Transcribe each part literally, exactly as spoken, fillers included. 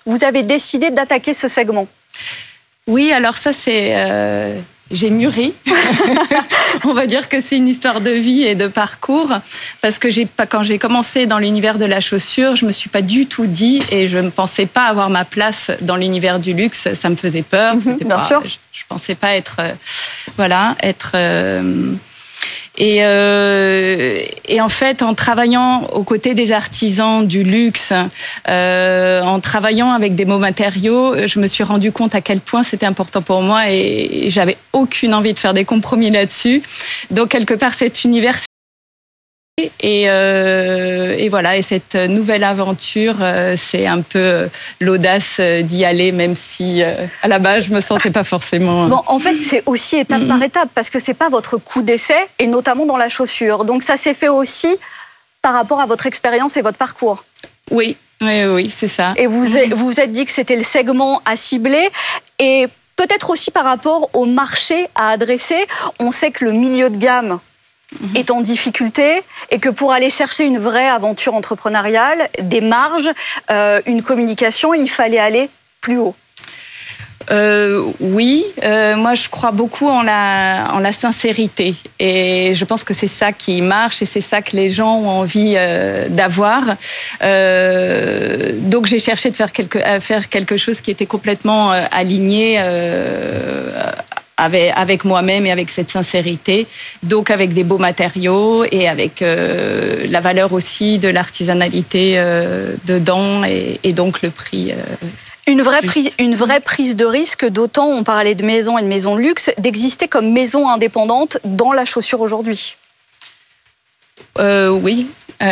vous avez décidé d'attaquer ce segment? Oui, alors ça c'est... Euh... J'ai mûri. On va dire que c'est une histoire de vie et de parcours. Parce que j'ai pas, quand j'ai commencé dans l'univers de la chaussure, je me suis pas du tout dit et je ne pensais pas avoir ma place dans l'univers du luxe. Ça me faisait peur. Mmh, C'était bien pas, sûr. Je, je pensais pas être, euh, voilà, être. Euh, Et, euh, et en fait, en travaillant aux côtés des artisans du luxe, euh, en travaillant avec des beaux matériaux, je me suis rendu compte à quel point c'était important pour moi et j'avais aucune envie de faire des compromis là-dessus. Donc, quelque part, cet univers... Et, euh, et voilà, et cette nouvelle aventure, euh, c'est un peu l'audace d'y aller, même si euh, à la base je me sentais pas forcément. Bon, en fait, c'est aussi étape mmh. par étape, parce que c'est pas votre coup d'essai, et notamment dans la chaussure. Donc ça s'est fait aussi par rapport à votre expérience et votre parcours. Oui, oui, oui, c'est ça. Et vous mmh. vous, vous êtes dit que c'était le segment à cibler, et peut-être aussi par rapport au marché à adresser. On sait que le milieu de gamme est en difficulté et que pour aller chercher une vraie aventure entrepreneuriale, des marges, euh, une communication, il fallait aller plus haut. Euh, oui, euh, moi je crois beaucoup en la, en la sincérité et je pense que c'est ça qui marche et c'est ça que les gens ont envie euh, d'avoir. Euh, donc j'ai cherché de faire quelque, à faire quelque chose qui était complètement euh, aligné euh, Avec, avec moi-même et avec cette sincérité, donc avec des beaux matériaux et avec euh, la valeur aussi de l'artisanalité euh, dedans et, et donc le prix. Euh, une, vraie prise, une vraie prise de risque, d'autant, on parlait de maison et de maison de luxe, d'exister comme maison indépendante dans la chaussure aujourd'hui. Euh, oui.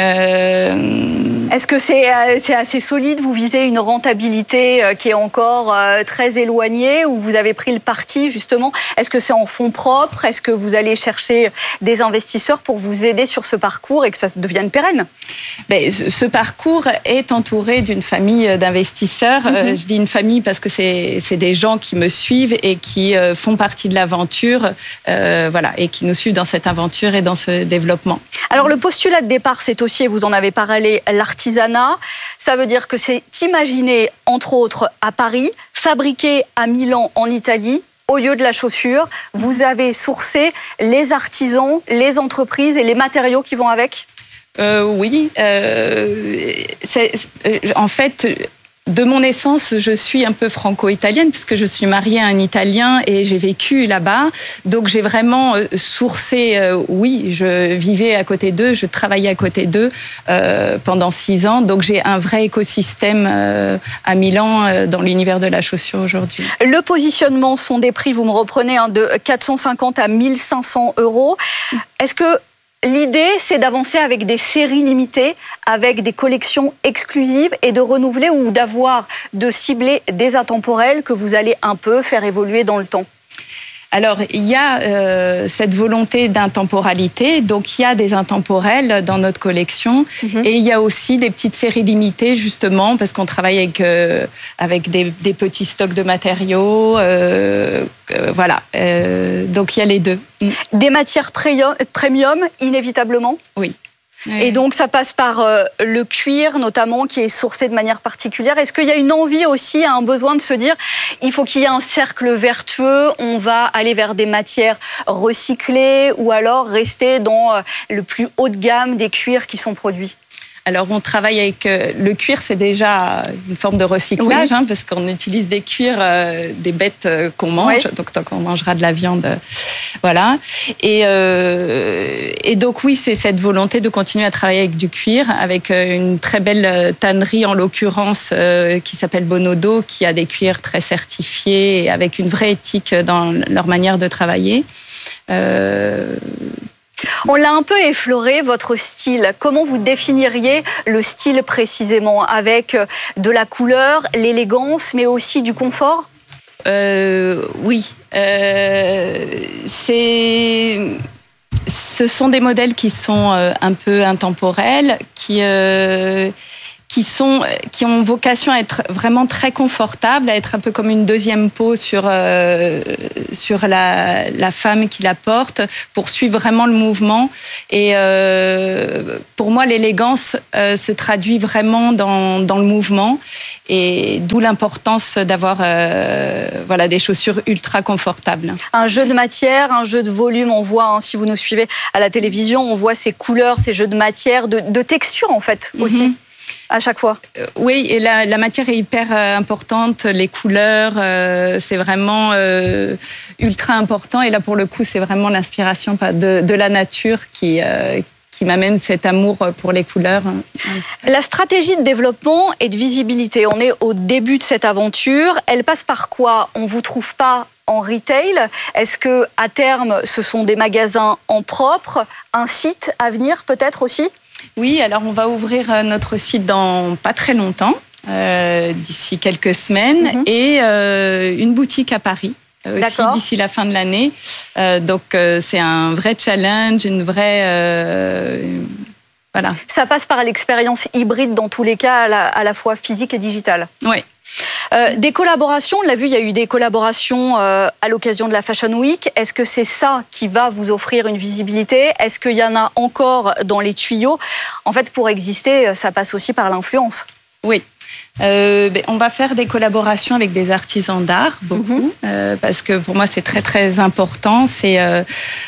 Euh... Est-ce que c'est, c'est assez solide? Vous visez une rentabilité qui est encore très éloignée ou vous avez pris le parti justement? Est-ce que c'est en fonds propres? Est-ce que vous allez chercher des investisseurs pour vous aider sur ce parcours et que ça devienne pérenne? Ben, ce parcours est entouré d'une famille d'investisseurs. Mm-hmm. Je dis une famille parce que c'est, c'est des gens qui me suivent et qui font partie de l'aventure, euh, voilà, et qui nous suivent dans cette aventure et dans ce développement. Alors le postulat de départ, c'est aussi, et vous en avez parlé, l'artisanat. Ça veut dire que c'est imaginer, entre autres, à Paris, fabriqué à Milan, en Italie, au lieu de la chaussure. Vous avez sourcé les artisans, les entreprises et les matériaux qui vont avec? euh, Oui. Euh, c'est, en fait... De mon essence, je suis un peu franco-italienne puisque je suis mariée à un Italien et j'ai vécu là-bas. Donc j'ai vraiment sourcé, euh, oui, je vivais à côté d'eux, je travaillais à côté d'eux euh, pendant six ans. Donc j'ai un vrai écosystème euh, à Milan euh, dans l'univers de la chaussure aujourd'hui. Le positionnement sont des prix, vous me reprenez, hein, de quatre cent cinquante à mille cinq cents euros. Est-ce que l'idée, c'est d'avancer avec des séries limitées, avec des collections exclusives et de renouveler ou d'avoir, de cibler des intemporels que vous allez un peu faire évoluer dans le temps? Alors, il y a euh, cette volonté d'intemporalité, donc il y a des intemporels dans notre collection, mmh. et il y a aussi des petites séries limitées, justement, parce qu'on travaille avec, euh, avec des, des petits stocks de matériaux, euh, euh, voilà, euh, donc il y a les deux. Des matières premium, inévitablement? Oui. Et donc, ça passe par euh, le cuir, notamment, qui est sourcé de manière particulière. Est-ce qu'il y a une envie aussi, un besoin de se dire, il faut qu'il y ait un cercle vertueux, on va aller vers des matières recyclées ou alors rester dans euh, le plus haut de gamme des cuirs qui sont produits? Alors, on travaille avec... Euh, le cuir, c'est déjà une forme de recyclage, oui. hein, parce qu'on utilise des cuirs, euh, des bêtes euh, qu'on mange, oui. donc tant qu'on mangera de la viande, euh, voilà. Et, euh, et donc, oui, c'est cette volonté de continuer à travailler avec du cuir, avec euh, une très belle tannerie, en l'occurrence, euh, qui s'appelle Bonodo, qui a des cuirs très certifiés, et avec une vraie éthique dans leur manière de travailler. Euh, On l'a un peu effleuré, votre style. Comment vous définiriez le style précisément? Avec de la couleur, l'élégance, mais aussi du confort? euh, Oui. Euh, c'est... Ce sont des modèles qui sont un peu intemporels, qui... Euh... qui sont, qui ont vocation à être vraiment très confortables, à être un peu comme une deuxième peau sur euh, sur la la femme qui la porte, pour suivre vraiment le mouvement. Et euh, pour moi, l'élégance euh, se traduit vraiment dans dans le mouvement, et d'où l'importance d'avoir euh, voilà des chaussures ultra confortables. Un jeu de matière, un jeu de volume. On voit, hein, si vous nous suivez à la télévision, on voit ces couleurs, ces jeux de matière, de, de texture en fait aussi. Mm-hmm. À chaque fois. Euh, oui, et la, la matière est hyper euh, importante, les couleurs, euh, c'est vraiment euh, ultra important. Et là, pour le coup, c'est vraiment l'inspiration de, de la nature qui, euh, qui m'amène cet amour pour les couleurs. La stratégie de développement et de visibilité, on est au début de cette aventure. Elle passe par quoi? On ne vous trouve pas en retail? Est-ce que à terme, ce sont des magasins en propre, un site à venir peut-être aussi? Oui, alors on va ouvrir notre site dans pas très longtemps, euh, d'ici quelques semaines, mm-hmm. et euh, une boutique à Paris aussi d'ici la fin de l'année. Euh, donc euh, c'est un vrai challenge, une vraie... Euh, voilà. Ça passe par l'expérience hybride dans tous les cas, à la, à la fois physique et digitale. Oui. Euh, des collaborations, on l'a vu, il y a eu des collaborations euh, à l'occasion de la Fashion Week. Est-ce que c'est ça qui va vous offrir une visibilité? Est-ce qu'il y en a encore dans les tuyaux? En fait, pour exister, ça passe aussi par l'influence. Oui. Euh, ben, on va faire des collaborations avec des artisans d'art, beaucoup, mm-hmm. euh, parce que pour moi, c'est très, très important. C'est, euh,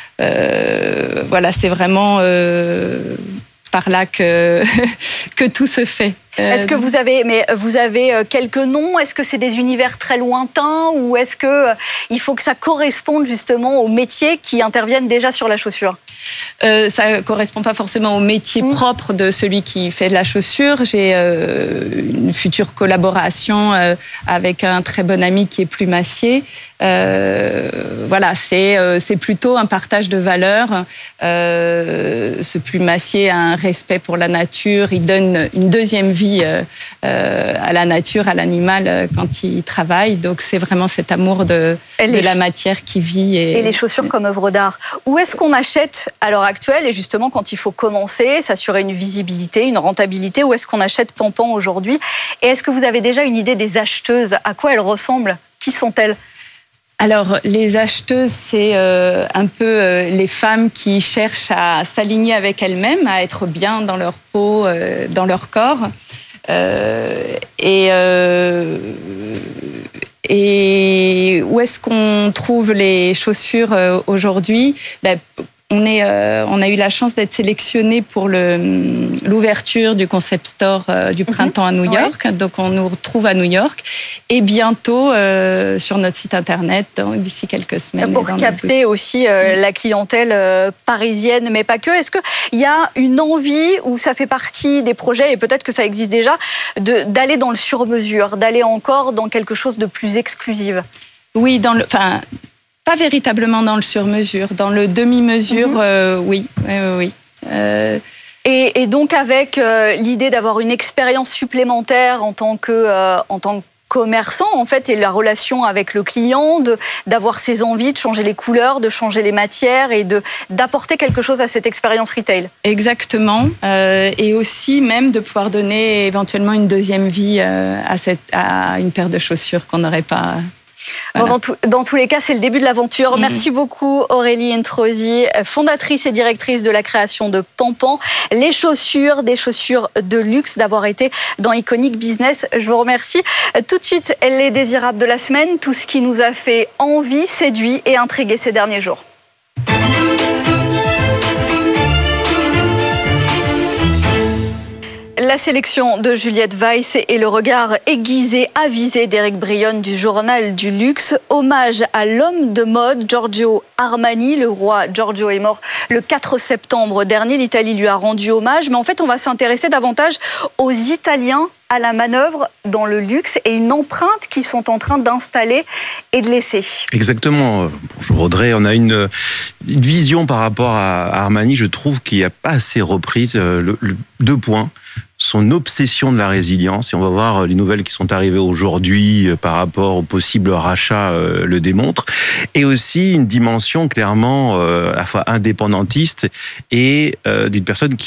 euh, voilà, c'est vraiment euh, par là que, que tout se fait. Est-ce que vous avez, mais vous avez quelques noms? Est-ce que c'est des univers très lointains, ou est-ce que il faut que ça corresponde justement aux métiers qui interviennent déjà sur la chaussure? Euh, ça ne correspond pas forcément au métier mmh. propre de celui qui fait de la chaussure. J'ai euh, une future collaboration euh, avec un très bon ami qui est plumassier. Euh, voilà, c'est, euh, c'est plutôt un partage de valeurs. Euh, ce plumassier a un respect pour la nature. Il donne une deuxième vie euh, euh, à la nature, à l'animal euh, quand il travaille. Donc c'est vraiment cet amour de, de la matière qui vit. Et, et les chaussures comme œuvre d'art. Où est-ce qu'on achète à l'heure actuelle, et justement quand il faut commencer, s'assurer une visibilité, une rentabilité, où est-ce qu'on achète Pampan aujourd'hui? Et est-ce que vous avez déjà une idée des acheteuses? À quoi elles ressemblent? Qui sont-elles? Alors, les acheteuses, c'est euh, un peu euh, les femmes qui cherchent à s'aligner avec elles-mêmes, à être bien dans leur peau, euh, dans leur corps. Euh, et... Euh, Et où est-ce qu'on trouve les chaussures aujourd'hui? Ben, on, est, euh, on a eu la chance d'être sélectionnés pour le, l'ouverture du concept store euh, du printemps à New York. Ouais. Donc on nous retrouve à New York. Et bientôt euh, sur notre site internet, donc, d'ici quelques semaines. Pour capter aussi euh, la clientèle euh, parisienne, mais pas que. Est-ce qu'il y a une envie, ou ça fait partie des projets, et peut-être que ça existe déjà, de, d'aller dans le sur-mesure, d'aller encore dans quelque chose de plus exclusif? Oui, dans le... Enfin, pas véritablement dans le sur-mesure, dans le demi-mesure, mmh. euh, oui, oui, oui. oui. Euh... Et, et donc avec euh, l'idée d'avoir une expérience supplémentaire en tant que, euh, en tant que commerçant, en fait, et la relation avec le client, de, d'avoir ses envies, de changer les couleurs, de changer les matières, et de, d'apporter quelque chose à cette expérience retail. Exactement. Euh, et aussi même de pouvoir donner éventuellement une deuxième vie euh, à, cette, à une paire de chaussures qu'on n'aurait pas... Voilà. Bon, dans, tout, dans tous les cas, c'est le début de l'aventure. Mmh. Merci beaucoup Aurélie Introsi, fondatrice et directrice de la création de Pampan. Les chaussures, des chaussures de luxe, d'avoir été dans Iconic Business. Je vous remercie. Tout de suite, les désirables de la semaine, tout ce qui nous a fait envie, séduit et intrigué ces derniers jours. La sélection de Juliette Weiss et le regard aiguisé, avisé d'Éric Brionne du Journal du Luxe. Hommage à l'homme de mode Giorgio Armani. Le roi Giorgio est mort le quatre septembre dernier. L'Italie lui a rendu hommage. Mais en fait, on va s'intéresser davantage aux Italiens à la manœuvre dans le luxe et une empreinte qu'ils sont en train d'installer et de laisser. Exactement. Bonjour Audrey. On a une, une vision par rapport à Armani, je trouve, qui n'a pas assez reprise. Le, le, deux points. Son obsession de la résilience, et on va voir les nouvelles qui sont arrivées aujourd'hui par rapport au possible rachat euh, le démontrent, et aussi une dimension clairement euh, à la fois indépendantiste et euh, d'une personne qui ne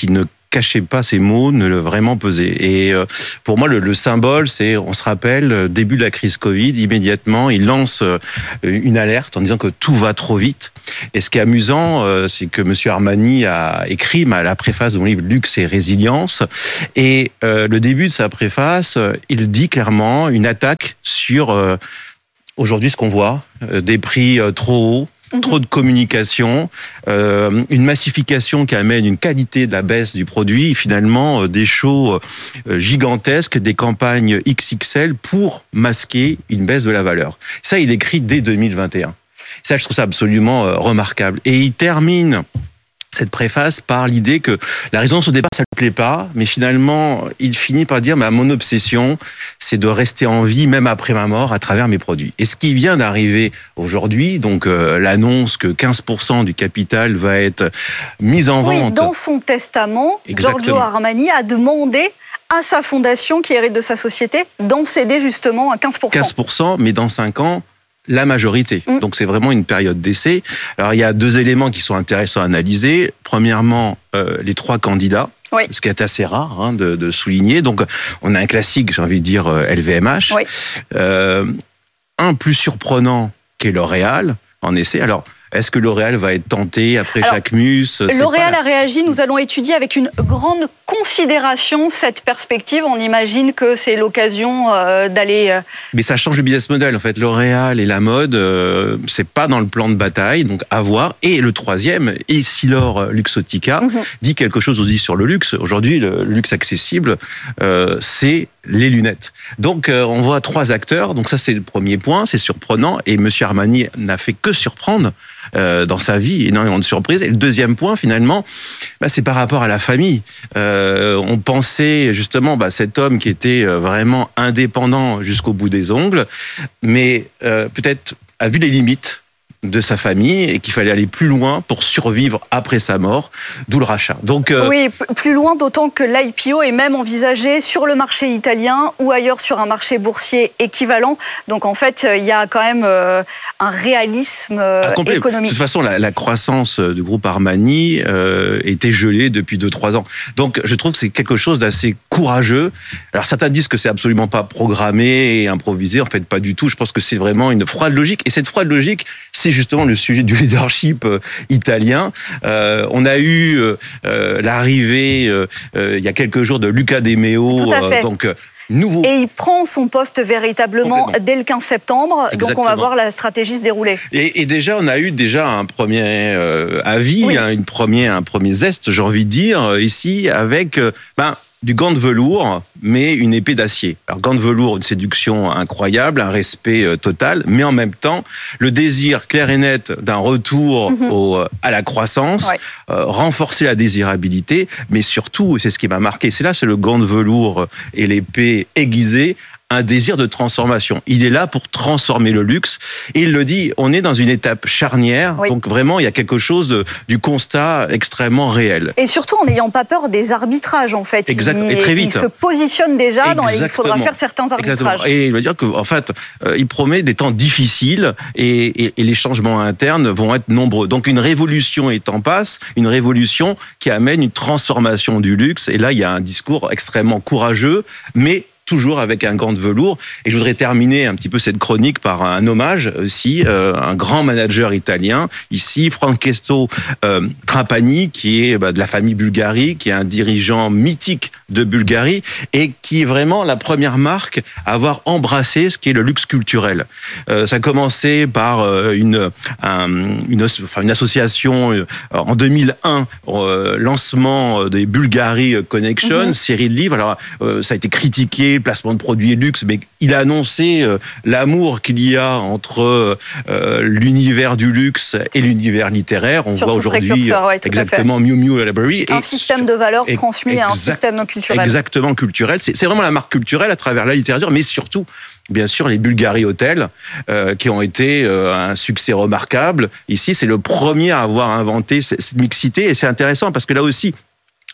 cachait pas ces mots, ne le vraiment pesaient. Et euh, pour moi, le, le symbole, c'est, on se rappelle, début de la crise Covid, immédiatement, il lance euh, une alerte en disant que tout va trop vite. Et ce qui est amusant, euh, c'est que Monsieur Armani a écrit à la préface de mon livre Luxe et résilience. Et euh, le début de sa préface, il dit clairement une attaque sur euh, aujourd'hui ce qu'on voit, euh, des prix euh, trop hauts, trop de communication, euh, une massification qui amène une qualité de la baisse du produit, et finalement euh, des shows euh, gigantesques, des campagnes X X L pour masquer une baisse de la valeur. Ça, il écrit dès deux mille vingt et un. Ça, je trouve ça absolument euh, remarquable. Et il termine cette préface par l'idée que la résonance au départ, ça ne lui plaît pas, mais finalement, il finit par dire bah, « mon obsession, c'est de rester en vie, même après ma mort, à travers mes produits ». Et ce qui vient d'arriver aujourd'hui, donc euh, l'annonce que quinze pour cent du capital va être mis en oui, vente. Dans son testament, Exactement. Giorgio Armani a demandé à sa fondation, qui hérite de sa société, d'en céder justement à quinze pour cent. quinze pour cent, mais dans cinq ans, la majorité. Mmh. Donc c'est vraiment une période d'essai. Alors il y a deux éléments qui sont intéressants à analyser. Premièrement, euh, les trois candidats. Oui. Ce qui est assez rare hein, de, de souligner. Donc on a un classique, j'ai envie de dire L V M H. Oui. Euh, un plus surprenant qu'est L'Oréal en essai. Alors est-ce que L'Oréal va être tenté après Alors, Jacquemus ? L'Oréal a réagi. Nous allons étudier avec une grande considération cette perspective. On imagine que c'est l'occasion euh, d'aller... Euh... Mais ça change le business model. En fait, L'Oréal et la mode, euh, c'est pas dans le plan de bataille, donc à voir. Et le troisième, Essilor Luxottica, mm-hmm. dit quelque chose aussi sur le luxe. Aujourd'hui, le luxe accessible, euh, c'est les lunettes. Donc, euh, on voit trois acteurs. Donc ça, c'est le premier point. C'est surprenant. Et Monsieur Armani n'a fait que surprendre euh, dans sa vie, énormément de surprises. Et le deuxième point, finalement, bah, c'est par rapport à la famille. Euh, on pensait justement bah, cet homme qui était vraiment indépendant jusqu'au bout des ongles, mais euh, peut-être a vu les limites de sa famille et qu'il fallait aller plus loin pour survivre après sa mort, d'où le rachat. Donc, euh... Oui, plus loin, d'autant que l'I P O est même envisagé sur le marché italien ou ailleurs sur un marché boursier équivalent. Donc en fait, il y a quand même euh, un réalisme euh, économique. De toute façon, la, la croissance du groupe Armani euh, était gelée depuis deux trois ans. Donc je trouve que c'est quelque chose d'assez courageux. Alors certains disent que c'est absolument pas programmé et improvisé. En fait, pas du tout. Je pense que c'est vraiment une froide logique. Et cette froide logique, c'est justement le sujet du leadership euh, italien. Euh, on a eu euh, euh, l'arrivée euh, euh, il y a quelques jours de Luca De Meo, euh, donc euh, nouveau. Et il prend son poste véritablement dès le quinze septembre. Exactement. Donc on va voir la stratégie se dérouler. Et, et déjà, on a eu déjà un premier euh, avis, oui. hein, une première, un premier zeste, j'ai envie de dire, ici, avec euh, ben, du gant de velours, mais une épée d'acier. Alors, gant de velours, une séduction incroyable, un respect euh, total, mais en même temps, le désir clair et net d'un retour mm-hmm. au, à la croissance, ouais. euh, renforcer la désirabilité, mais surtout, et c'est ce qui m'a marqué, c'est là, c'est le gant de velours et l'épée aiguisée, un désir de transformation. Il est là pour transformer le luxe. Et il le dit, on est dans une étape charnière. Oui. Donc vraiment, il y a quelque chose de, du constat extrêmement réel. Et surtout en n'ayant pas peur des arbitrages, en fait. Exact. Il, et très vite. Il se positionne déjà dans, il faudra faire certains arbitrages. Exactement. Et il va dire qu'en fait, euh, il promet des temps difficiles et, et, et les changements internes vont être nombreux. Donc une révolution est en passe, une révolution qui amène une transformation du luxe. Et là, il y a un discours extrêmement courageux, mais toujours avec un gant de velours. Et je voudrais terminer un petit peu cette chronique par un hommage aussi, euh, un grand manager italien, ici, Francesco euh, Trapani, qui est bah, de la famille Bulgari, qui est un dirigeant mythique de Bulgarie, et qui est vraiment la première marque à avoir embrassé ce qui est le luxe culturel. Euh, ça a commencé par euh, une, un, une, enfin, une association euh, en deux mille un, euh, lancement des Bulgari Connection, mm-hmm. série de livres. Alors, euh, ça a été critiqué, placement de produits luxe, mais il a annoncé euh, l'amour qu'il y a entre euh, l'univers du luxe et l'univers littéraire. On Surtout voit aujourd'hui euh, ouais, exactement Miu Miu Library. Un et système de valeurs transmis exact, à un système culturel. Exactement culturel. C'est, c'est vraiment la marque culturelle à travers la littérature, mais surtout, bien sûr, les Bulgari Hotels, euh, qui ont été euh, un succès remarquable. Ici, c'est le premier à avoir inventé cette mixité, et c'est intéressant parce que là aussi,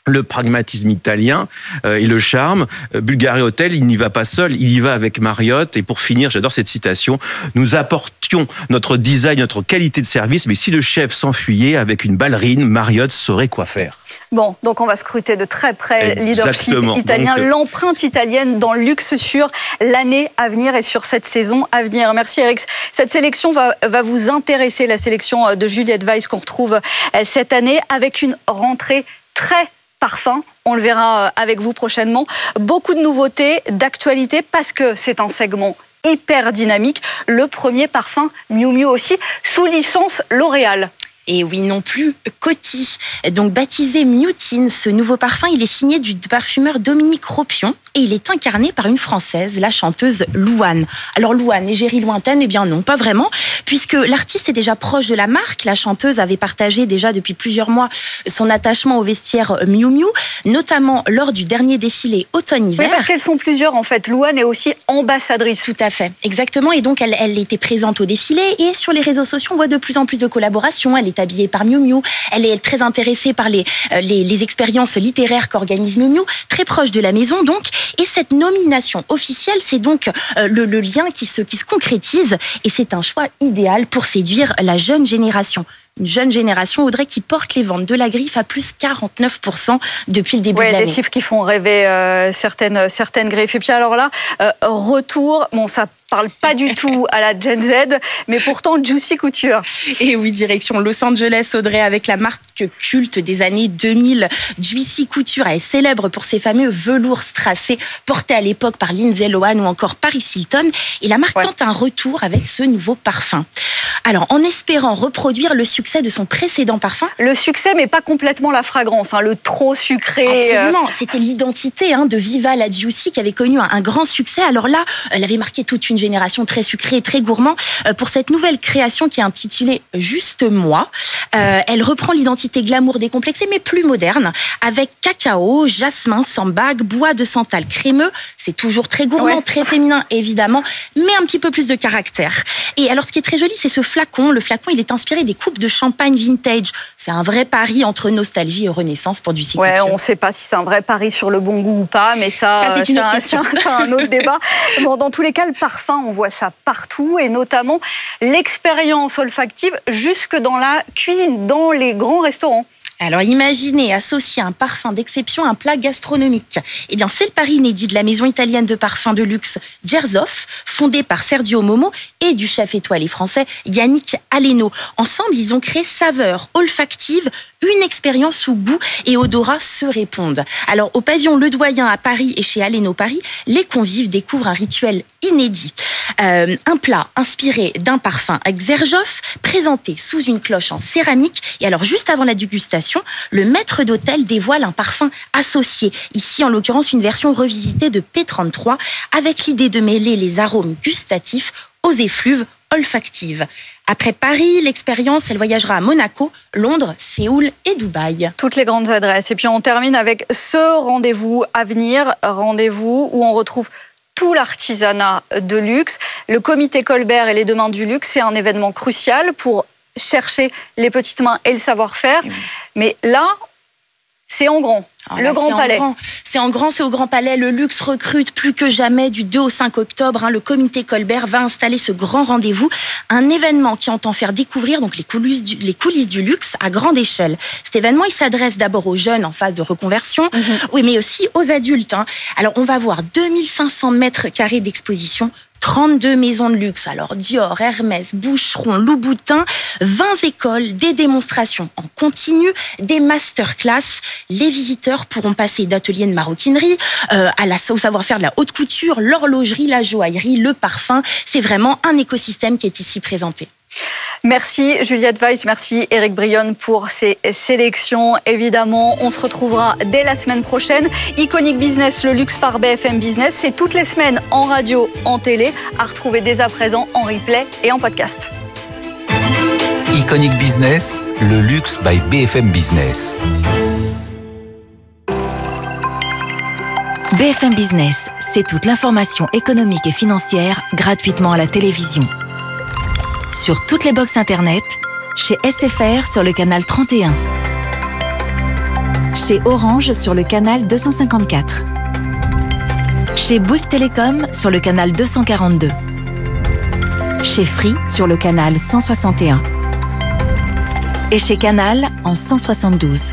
le pragmatisme italien euh, et le charme. Euh, Bulgari Hotel, il n'y va pas seul, il y va avec Marriott. Et pour finir, j'adore cette citation, nous apportions notre design, notre qualité de service, mais si le chef s'enfuyait avec une ballerine, Marriott saurait quoi faire. Bon, donc on va scruter de très près le leadership italien, donc, l'empreinte italienne dans le luxe sur l'année à venir et sur cette saison à venir. Merci Eric. Cette sélection va, va vous intéresser, la sélection de Juliette Weiss qu'on retrouve cette année avec une rentrée très parfum, on le verra avec vous prochainement. Beaucoup de nouveautés, d'actualité, parce que c'est un segment hyper dynamique. Le premier parfum Miu Miu aussi, sous licence L'Oréal. Et oui, non plus Coty. Donc baptisé Miutine, ce nouveau parfum, il est signé du parfumeur Dominique Ropion et il est incarné par une Française, la chanteuse Louane. Alors Louane, égérie lointaine, eh bien non, pas vraiment, puisque l'artiste est déjà proche de la marque. La chanteuse avait partagé déjà depuis plusieurs mois son attachement au vestiaire Miu Miu, notamment lors du dernier défilé automne-hiver. Oui, parce qu'elles sont plusieurs en fait. Louane est aussi ambassadrice. Tout à fait, exactement. Et donc elle, elle était présente au défilé et sur les réseaux sociaux, on voit de plus en plus de collaborations. Elle est habillée par Miu Miu. Elle est très intéressée par les, les, les expériences littéraires qu'organise Miu Miu, très proche de la maison donc. Et cette nomination officielle, c'est donc euh, le, le lien qui se, qui se concrétise et c'est un choix idéal pour séduire la jeune génération. Une jeune génération, Audrey, qui porte les ventes de la griffe à plus quarante-neuf pour cent depuis le début ouais, de l'année. Des chiffres qui font rêver euh, certaines, certaines griffes. Et puis alors là, euh, retour, bon ça parle pas du tout à la Gen Z, mais pourtant Juicy Couture. Et oui, direction Los Angeles, Audrey, avec la marque culte des années deux mille. Juicy Couture est célèbre pour ses fameux velours strassés portés à l'époque par Lindsay Lohan ou encore Paris Hilton. Et la marque ouais. tente un retour avec ce nouveau parfum. Alors, en espérant reproduire le succès de son précédent parfum. Le succès, mais pas complètement la fragrance, hein, le trop sucré. Absolument, c'était l'identité hein, de Viva la Juicy qui avait connu un, un grand succès. Alors là, elle avait marqué toute une génération très sucrée, très gourmand. Euh, pour cette nouvelle création qui est intitulée Juste Moi, euh, elle reprend l'identité glamour décomplexée, mais plus moderne, avec cacao, jasmin, sambac, bois de santal crémeux. C'est toujours très gourmand, ouais. très féminin, évidemment, mais un petit peu plus de caractère. Et alors, ce qui est très joli, c'est ce flacon. Le flacon, il est inspiré des coupes de champagne vintage. C'est un vrai pari entre nostalgie et renaissance pour du Juicy ouais, Couture. On ne sait pas si c'est un vrai pari sur le bon goût ou pas, mais ça, ça c'est, une autre un, question. c'est un autre débat. Bon, dans tous les cas, le parfum, on voit ça partout, et notamment l'expérience olfactive jusque dans la cuisine, dans les grands restaurants. Alors imaginez associer un parfum d'exception à un plat gastronomique. Eh bien, c'est le pari inédit de la maison italienne de parfums de luxe Gershoff, fondée par Sergio Momo et du chef étoilé français Yannick Aleno. Ensemble, ils ont créé saveurs olfactives, une expérience où goût et odorat se répondent. Alors, au pavillon Le Doyen à Paris et chez Aleno Paris, les convives découvrent un rituel inédit. Euh, un plat inspiré d'un parfum Gershoff, présenté sous une cloche en céramique. Et alors, juste avant la dégustation, le maître d'hôtel dévoile un parfum associé. Ici, en l'occurrence, une version revisitée de P trente-trois, avec l'idée de mêler les arômes gustatifs aux effluves olfactives. Après Paris, l'expérience, elle voyagera à Monaco, Londres, Séoul et Dubaï. Toutes les grandes adresses. Et puis on termine avec ce rendez-vous à venir, rendez-vous où on retrouve tout l'artisanat de luxe. Le comité Colbert et les deux mains du luxe, c'est un événement crucial pour chercher les petites mains et le savoir-faire. Oui. Mais là, c'est en grand. Ah, le là, Grand c'est Palais. En grand. C'est en grand, c'est au Grand Palais. Le luxe recrute plus que jamais du deux au cinq octobre. Hein, le comité Colbert va installer ce grand rendez-vous. Un événement qui entend faire découvrir donc, les, coulisses du, les coulisses du luxe à grande échelle. Cet événement, il s'adresse d'abord aux jeunes en phase de reconversion, mm-hmm. oui, mais aussi aux adultes. Hein. Alors, on va voir deux mille cinq cents mètres carrés d'exposition, trente-deux maisons de luxe, alors Dior, Hermès, Boucheron, Louboutin, vingt écoles, des démonstrations en continu, des masterclass. Les visiteurs pourront passer d'ateliers de maroquinerie euh, à la, au savoir-faire de la haute couture, l'horlogerie, la joaillerie, le parfum. C'est vraiment un écosystème qui est ici présenté. Merci Juliette Weiss, merci Éric Brionne pour ces sélections. Évidemment, on se retrouvera dès la semaine prochaine. Iconic Business, le luxe par B F M Business, c'est toutes les semaines en radio, en télé, à retrouver dès à présent en replay et en podcast. Iconic Business, le luxe by B F M Business. B F M Business, c'est toute l'information économique et financière gratuitement à la télévision. Sur toutes les box internet, chez S F R sur le canal trente et un. Chez Orange sur le canal deux cent cinquante-quatre. Chez Bouygues Télécom sur le canal deux cent quarante-deux. Chez Free sur le canal cent soixante et un. Et chez Canal en cent soixante-douze.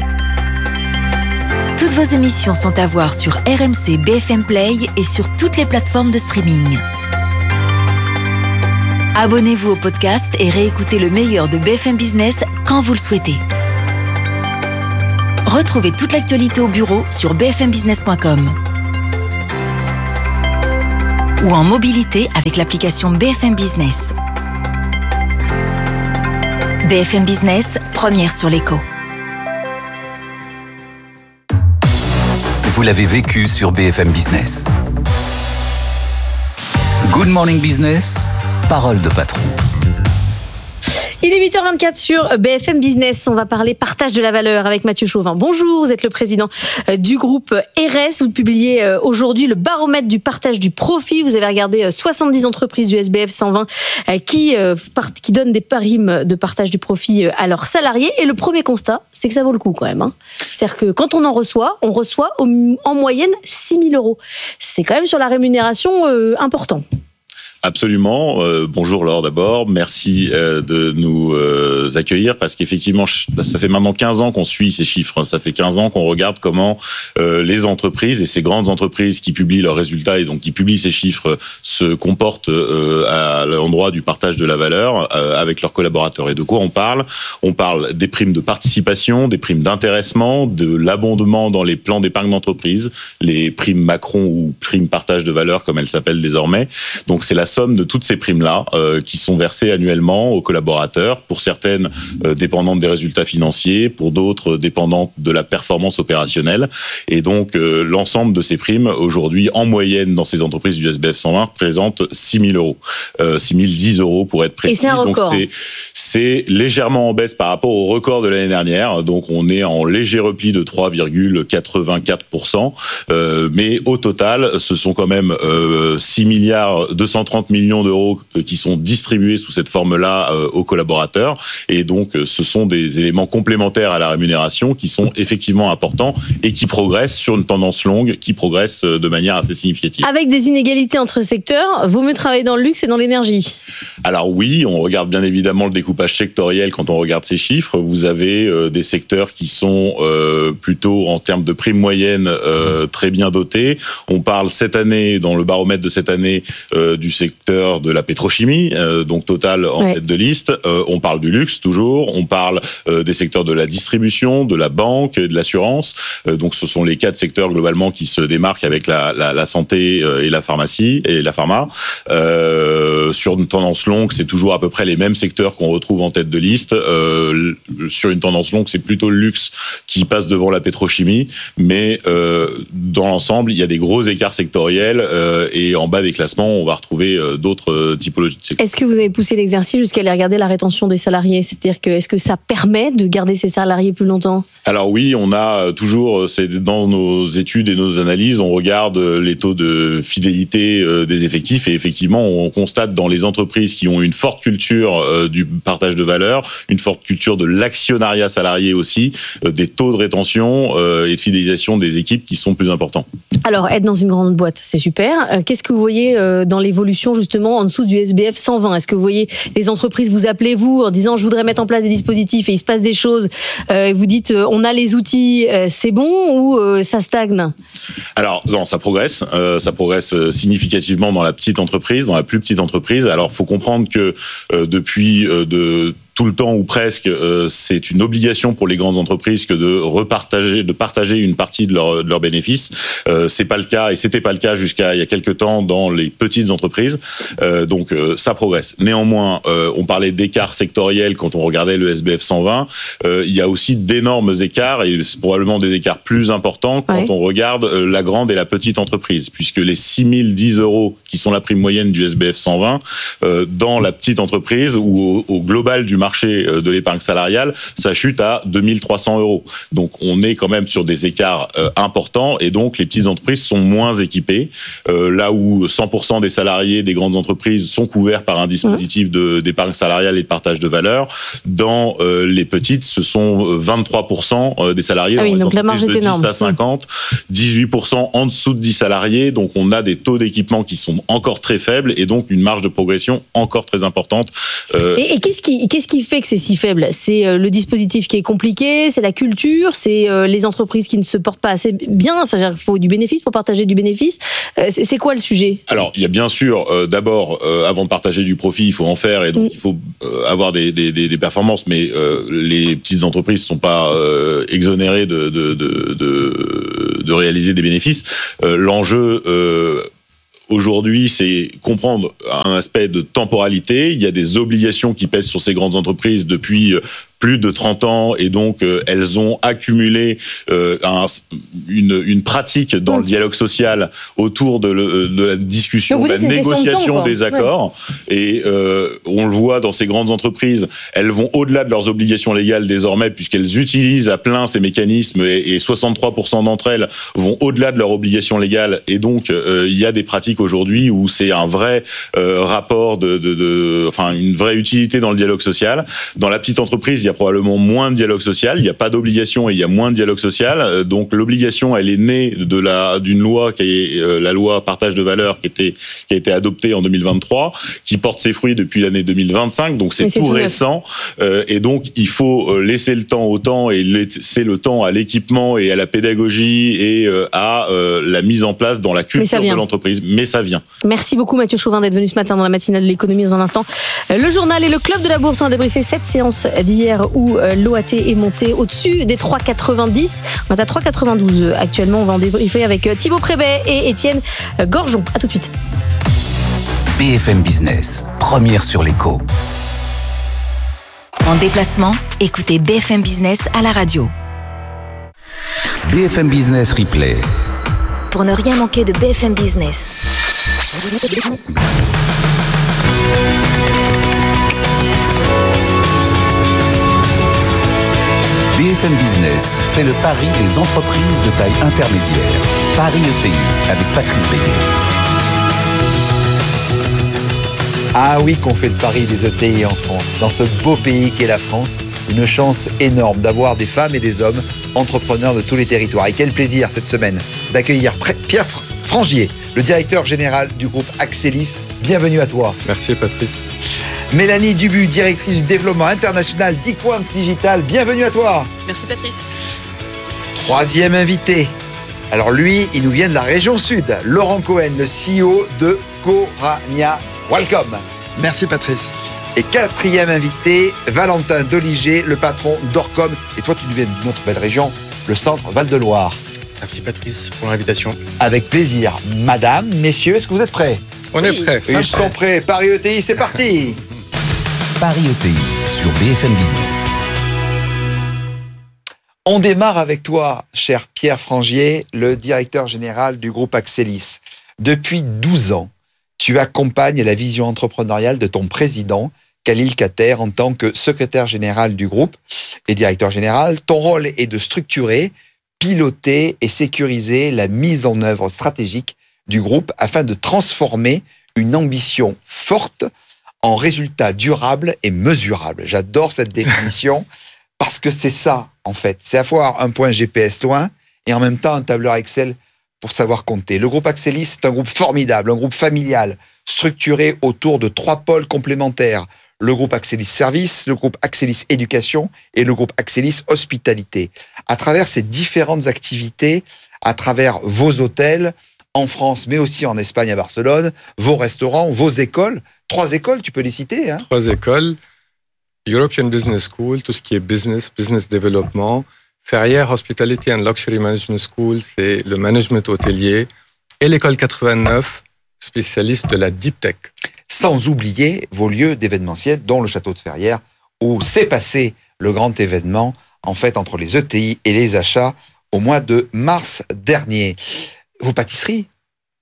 Toutes vos émissions sont à voir sur R M C B F M Play et sur toutes les plateformes de streaming. Abonnez-vous au podcast et réécoutez le meilleur de B F M Business quand vous le souhaitez. Retrouvez toute l'actualité au bureau sur b f m business point com ou en mobilité avec l'application B F M Business. B F M Business, première sur l'écho. Vous l'avez vécu sur B F M Business. Good Morning Business, parole de patron. Il est huit heures vingt-quatre sur B F M Business. On va parler partage de la valeur avec Mathieu Chauvin. Bonjour, vous êtes le président du groupe R S. Vous publiez aujourd'hui le baromètre du partage du profit. Vous avez regardé soixante-dix entreprises du S B F cent vingt qui, qui donnent des primes de partage du profit à leurs salariés. Et le premier constat, c'est que ça vaut le coup quand même. Hein. C'est-à-dire que quand on en reçoit, on reçoit en moyenne six mille euros. C'est quand même sur la rémunération euh, important. Absolument. Euh, bonjour Laure d'abord. Merci euh, de nous euh, accueillir parce qu'effectivement, ça fait maintenant quinze ans qu'on suit ces chiffres. Ça fait quinze ans qu'on regarde comment euh, les entreprises et ces grandes entreprises qui publient leurs résultats et donc qui publient ces chiffres se comportent euh, à l'endroit du partage de la valeur euh, avec leurs collaborateurs. Et de quoi on parle ? On parle des primes de participation, des primes d'intéressement, de l'abondement dans les plans d'épargne d'entreprise, les primes Macron ou primes partage de valeur comme elles s'appellent désormais. Donc c'est la somme de toutes ces primes-là euh, qui sont versées annuellement aux collaborateurs, pour certaines euh, dépendantes des résultats financiers, pour d'autres dépendantes de la performance opérationnelle. Et donc, euh, l'ensemble de ces primes, aujourd'hui, en moyenne, dans ces entreprises du S B F cent vingt, représente six mille euros. Euh, six mille dix euros pour être précis. Et c'est un record. Donc, c'est, c'est légèrement en baisse par rapport au record de l'année dernière. Donc, on est en léger repli de trois virgule quatre-vingt-quatre pour cent. Euh, mais au total, ce sont quand même euh, six milliards deux cent trente millions d'euros qui sont distribués sous cette forme-là euh, aux collaborateurs. Et donc, ce sont des éléments complémentaires à la rémunération qui sont effectivement importants et qui progressent sur une tendance longue, qui progressent de manière assez significative. Avec des inégalités entre secteurs, vaut mieux travailler dans le luxe et dans l'énergie. Alors oui, on regarde bien évidemment le découpage sectoriel quand on regarde ces chiffres. Vous avez euh, des secteurs qui sont euh, plutôt en termes de primes moyennes euh, très bien dotés. On parle cette année, dans le baromètre de cette année, euh, du secteur de la pétrochimie, euh, donc Total en ouais. tête de liste. Euh, on parle du luxe toujours. On parle euh, des secteurs de la distribution, de la banque, de l'assurance. Euh, donc ce sont les quatre secteurs globalement qui se démarquent avec la, la, la santé et la pharmacie et la pharma. Euh, sur une tendance longue, c'est toujours à peu près les mêmes secteurs qu'on retrouve en tête de liste. Euh, sur une tendance longue, c'est plutôt le luxe qui passe devant la pétrochimie, mais euh, dans l'ensemble, il y a des gros écarts sectoriels euh, et en bas des classements, on va retrouver euh, d'autres euh, typologies de secteurs. Est-ce que vous avez poussé l'exercice jusqu'à aller regarder la rétention des salariés ? C'est-à-dire que est-ce que ça permet de garder ces salariés plus longtemps ? Alors oui, on a toujours, c'est dans nos études et nos analyses, on regarde les taux de fidélité des effectifs et effectivement, on constate dans les entreprises qui ont une forte culture du partage de valeur, une forte culture de l'actionnariat salarié aussi, des taux de rétention et de fidélisation des équipes qui sont plus importants. Alors, être dans une grande boîte, c'est super. Qu'est-ce que vous voyez dans l'évolution justement en dessous du S B F cent vingt ? Est-ce que vous voyez des entreprises, vous appelez vous en disant je voudrais mettre en place des dispositifs et il se passe des choses, et vous dites on a les outils, c'est bon, ou ça stagne ? Alors non, ça progresse, euh, ça progresse significativement dans la petite entreprise, dans la plus petite entreprise. Alors faut comprendre que euh, depuis euh, de tout le temps ou presque, euh, c'est une obligation pour les grandes entreprises que de repartager, de partager une partie de leurs de leurs bénéfices. Euh, c'est pas le cas et c'était pas le cas jusqu'à il y a quelques temps dans les petites entreprises. Euh, donc euh, ça progresse. Néanmoins, euh, on parlait d'écarts sectoriels quand on regardait le S B F cent vingt. Euh, il y a aussi d'énormes écarts et probablement des écarts plus importants quand ouais. on regarde euh, la grande et la petite entreprise, puisque les six mille dix euros qui sont la prime moyenne du S B F cent vingt euh, dans la petite entreprise ou au, au global du marché marché de l'épargne salariale, ça chute à deux mille trois cents euros. Donc on est quand même sur des écarts euh, importants et donc les petites entreprises sont moins équipées. Euh, là où cent pour cent des salariés des grandes entreprises sont couverts par un dispositif de, d'épargne salariale et de partage de valeur, dans euh, les petites, ce sont vingt-trois pour cent des salariés ah dans oui, les donc entreprises de énorme. dix à cinquante, dix-huit pour cent en dessous de dix salariés. Donc on a des taux d'équipement qui sont encore très faibles et donc une marge de progression encore très importante. Euh... Et, et qu'est-ce qui, qu'est-ce qui fait que c'est si faible ? C'est le dispositif qui est compliqué, c'est la culture, c'est les entreprises qui ne se portent pas assez bien. Enfin, il faut du bénéfice pour partager du bénéfice. C'est, c'est quoi le sujet ? Alors, il y a bien sûr, euh, d'abord, euh, avant de partager du profit, il faut en faire et donc mmh. il faut euh, avoir des, des, des, des performances. Mais euh, les petites entreprises ne sont pas euh, exonérées de, de, de, de, de réaliser des bénéfices. Euh, l'enjeu... Euh, Aujourd'hui, c'est comprendre un aspect de temporalité. Il y a des obligations qui pèsent sur ces grandes entreprises depuis plus de trente ans et donc euh, elles ont accumulé euh, un, une, une pratique dans mmh. le dialogue social autour de, le, de la discussion, de la négociation de temps, des accords. Ouais. Et euh, on le voit dans ces grandes entreprises, elles vont au-delà de leurs obligations légales désormais puisqu'elles utilisent à plein ces mécanismes et, et soixante-trois pour cent d'entre elles vont au-delà de leurs obligations légales. Et donc euh, il y a des pratiques aujourd'hui où c'est un vrai euh, rapport de, de, de, enfin une vraie utilité dans le dialogue social. Dans la petite entreprise, il y a probablement moins de dialogue social, il n'y a pas d'obligation et il y a moins de dialogue social. Donc l'obligation, elle est née de la d'une loi qui est euh, la loi partage de valeur qui était qui a été adoptée en deux mille vingt-trois, qui porte ses fruits depuis l'année deux mille vingt-cinq. Donc c'est, c'est tout récent euh, et donc il faut laisser le temps au temps et laisser le temps à l'équipement et à la pédagogie et euh, à euh, la mise en place dans la culture de l'entreprise. Mais ça vient. Merci beaucoup Mathieu Chauvin d'être venu ce matin dans la matinale de l'économie. Dans un instant, le journal et le club de la bourse ont débriefé cette séance d'hier où l'O A T est monté au-dessus des trois virgule quatre-vingt-dix. On est à trois virgule quatre-vingt-douze actuellement. On va en débriefer avec Thibaut Prébet et Étienne Gorgeon. À tout de suite. B F M Business, première sur l'écho. En déplacement, écoutez B F M Business à la radio. B F M Business Replay. Pour ne rien manquer de B F M Business. B F M Business fait le pari des entreprises de taille intermédiaire. Paris E T I avec Patrice Béguet. Ah oui, qu'on fait le pari des E T I en France. Dans ce beau pays qu'est la France, une chance énorme d'avoir des femmes et des hommes entrepreneurs de tous les territoires. Et quel plaisir cette semaine d'accueillir Pierre Frangier, le directeur général du groupe Axelis. Bienvenue à toi. Merci Patrice. Mélanie Dubu, directrice du développement international d'Equance Digital. Bienvenue à toi. Merci Patrice. Troisième invité. Alors lui, il nous vient de la région sud. Laurent Cohen, le C E O de Corania. Welcome. Merci Patrice. Et quatrième invité, Valentin Doliger, le patron d'Orcom. Et toi, tu nous viens de notre belle région, le centre Val-de-Loire. Merci Patrice pour l'invitation. Avec plaisir. Madame, messieurs, est-ce que vous êtes prêts ? On est prêts. Ils sont prêts. Paris E T I, c'est parti. Paris E T I sur B F M Business. On démarre avec toi, cher Pierre Frangier, le directeur général du groupe Axelis. Depuis douze ans, tu accompagnes la vision entrepreneuriale de ton président, Khalil Kater, en tant que secrétaire général du groupe et directeur général. Ton rôle est de structurer, piloter et sécuriser la mise en œuvre stratégique du groupe afin de transformer une ambition forte en résultats durables et mesurables. J'adore cette définition parce que c'est ça, en fait. C'est à la fois un point G P S loin et en même temps un tableur Excel pour savoir compter. Le groupe Axelis, c'est un groupe formidable, un groupe familial, structuré autour de trois pôles complémentaires. Le groupe Axelis Service, le groupe Axelis Éducation et le groupe Axelis Hospitalité. À travers ces différentes activités, à travers vos hôtels, en France, mais aussi en Espagne, à Barcelone, vos restaurants, vos écoles. Trois écoles, tu peux les citer. Hein. Trois écoles. European Business School, tout ce qui est business, business development. Ferrières Hospitality and Luxury Management School, c'est le management hôtelier. Et l'école quatre-vingt-neuf, spécialiste de la Deep Tech. Sans oublier vos lieux d'événementiel, dont le château de Ferrières, où s'est passé le grand événement, en fait, entre les E T I et les achats au mois de mars dernier. Vos pâtisseries,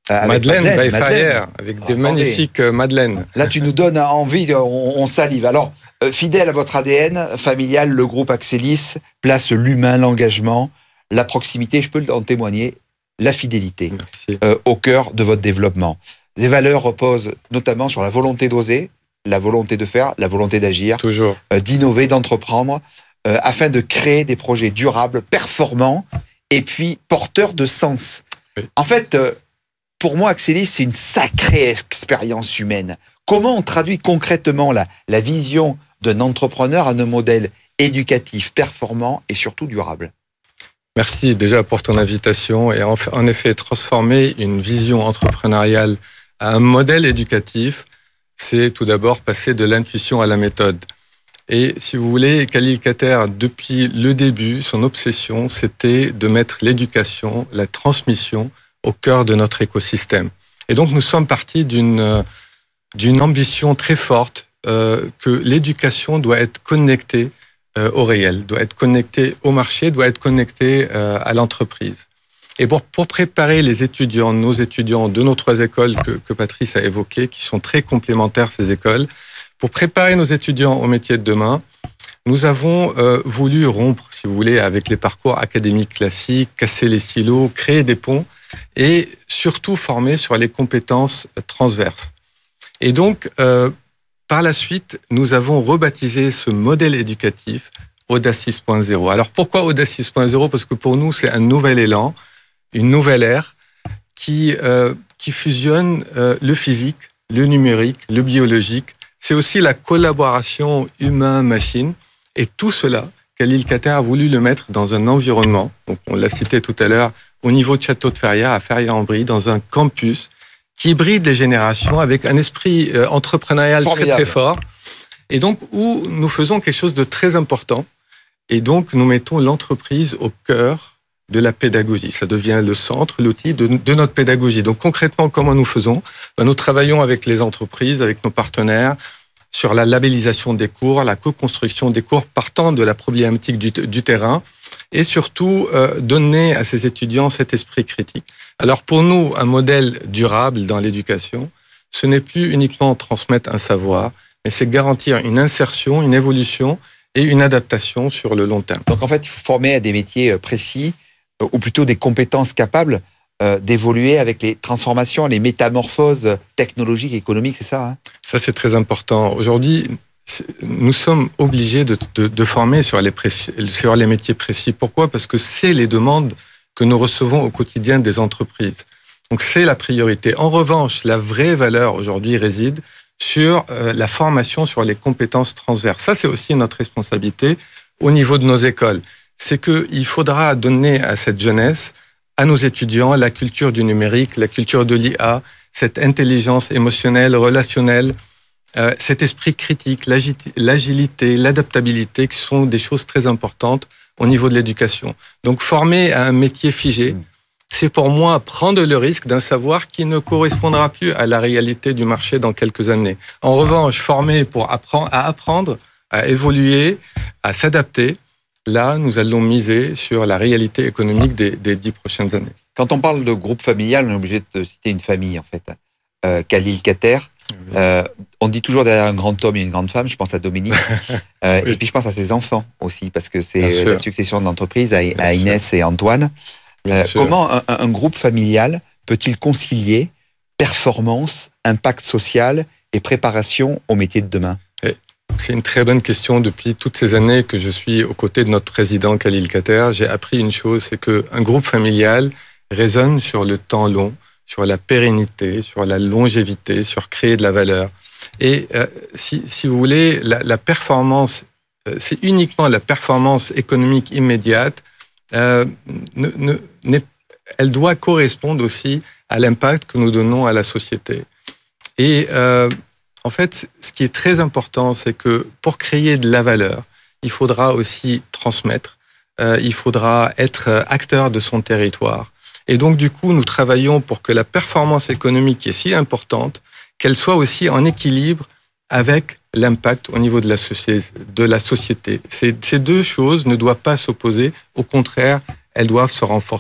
Avec Madeleine, Madeleine, by Madeleine. Fire, avec des Attendez. magnifiques euh, madeleines. Là, tu nous donnes envie, on, on salive. Alors, euh, fidèle à votre A D N familial, le groupe Axelis place l'humain, l'engagement, la proximité, je peux en témoigner, la fidélité Merci. euh, au cœur de votre développement. Les valeurs reposent notamment sur la volonté d'oser, la volonté de faire, la volonté d'agir, Toujours. euh, d'innover, d'entreprendre, euh, afin de créer des projets durables, performants et puis porteurs de sens. Oui. En fait, euh, pour moi, Axelis, c'est une sacrée expérience humaine. Comment on traduit concrètement la, la vision d'un entrepreneur en un modèle éducatif, performant et surtout durable? Merci déjà pour ton invitation et en, en effet, transformer une vision entrepreneuriale à un modèle éducatif, c'est tout d'abord passer de l'intuition à la méthode. Et si vous voulez, Khalil Kater, depuis le début, son obsession, c'était de mettre l'éducation, la transmission au cœur de notre écosystème. Et donc, nous sommes partis d'une d'une ambition très forte euh, que l'éducation doit être connectée euh, au réel, doit être connectée au marché, doit être connectée euh, à l'entreprise. Et pour, pour préparer les étudiants, nos étudiants de nos trois écoles que, que Patrice a évoquées, qui sont très complémentaires, ces écoles, pour préparer nos étudiants au métier de demain, nous avons euh, voulu rompre, si vous voulez, avec les parcours académiques classiques, casser les silos, créer des ponts et surtout former sur les compétences transverses. Et donc, euh, par la suite, nous avons rebaptisé ce modèle éducatif Audace six point zéro. Alors pourquoi Audace six point zéro? Parce que pour nous, c'est un nouvel élan, une nouvelle ère qui, euh, qui fusionne euh, le physique, le numérique, le biologique. C'est aussi la collaboration humain-machine. Et tout cela, Khalil Kater a voulu le mettre dans un environnement, donc on l'a cité tout à l'heure, au niveau de Château de Ferrières, à Ferrières-en-Brie, dans un campus qui hybride les générations avec un esprit euh, entrepreneurial Formidable. très très fort. Et donc, où nous faisons quelque chose de très important. Et donc, nous mettons l'entreprise au cœur de la pédagogie. Ça devient le centre, l'outil de, de notre pédagogie. Donc, concrètement, comment nous faisons? Ben, nous travaillons avec les entreprises, avec nos partenaires, sur la labellisation des cours, la co-construction des cours partant de la problématique du, du terrain et surtout euh, donner à ces étudiants cet esprit critique. Alors pour nous, un modèle durable dans l'éducation, ce n'est plus uniquement transmettre un savoir, mais c'est garantir une insertion, une évolution et une adaptation sur le long terme. Donc en fait, il faut former à des métiers précis, euh, ou plutôt des compétences capables euh, d'évoluer avec les transformations, les métamorphoses technologiques et économiques, c'est ça, hein? Ça, c'est très important. Aujourd'hui, nous sommes obligés de, de, de former sur les, précis, sur les métiers précis. Pourquoi? Parce que c'est les demandes que nous recevons au quotidien des entreprises. Donc, c'est la priorité. En revanche, la vraie valeur aujourd'hui réside sur euh, la formation sur les compétences transverses. Ça, c'est aussi notre responsabilité au niveau de nos écoles. C'est qu'il faudra donner à cette jeunesse, à nos étudiants, la culture du numérique, la culture de l'I A, cette intelligence émotionnelle, relationnelle, euh, cet esprit critique, l'agilité, l'adaptabilité, qui sont des choses très importantes au niveau de l'éducation. Donc, former à un métier figé, mmh. c'est pour moi prendre le risque d'un savoir qui ne correspondra plus à la réalité du marché dans quelques années. En revanche, former pour apprendre, à apprendre, à évoluer, à s'adapter, là, nous allons miser sur la réalité économique des, des dix prochaines années. Quand on parle de groupe familial, on est obligé de citer une famille, en fait. Euh, Khalil Kater. Oui. Euh, on dit toujours derrière un grand homme et une grande femme, je pense à Dominique. euh, oui. Et puis je pense à ses enfants aussi, parce que c'est la succession de l'entreprise à, à Inès et Antoine. Euh, comment un, un groupe familial peut-il concilier performance, impact social et préparation au métier de demain? C'est une très bonne question. Depuis toutes ces années que je suis aux côtés de notre président Khalil Kater, j'ai appris une chose, c'est qu'un groupe familial raisonne sur le temps long, sur la pérennité, sur la longévité, sur créer de la valeur. Et euh, si, si vous voulez, la, la performance, euh, c'est uniquement la performance économique immédiate, euh, ne, ne, elle doit correspondre aussi à l'impact que nous donnons à la société. Et euh, en fait, ce qui est très important, c'est que pour créer de la valeur, il faudra aussi transmettre, euh, il faudra être acteur de son territoire. Et donc, du coup, nous travaillons pour que la performance économique qui est si importante, qu'elle soit aussi en équilibre avec l'impact au niveau de la société. De la société. Ces, ces deux choses ne doivent pas s'opposer, au contraire, elles doivent se renforcer.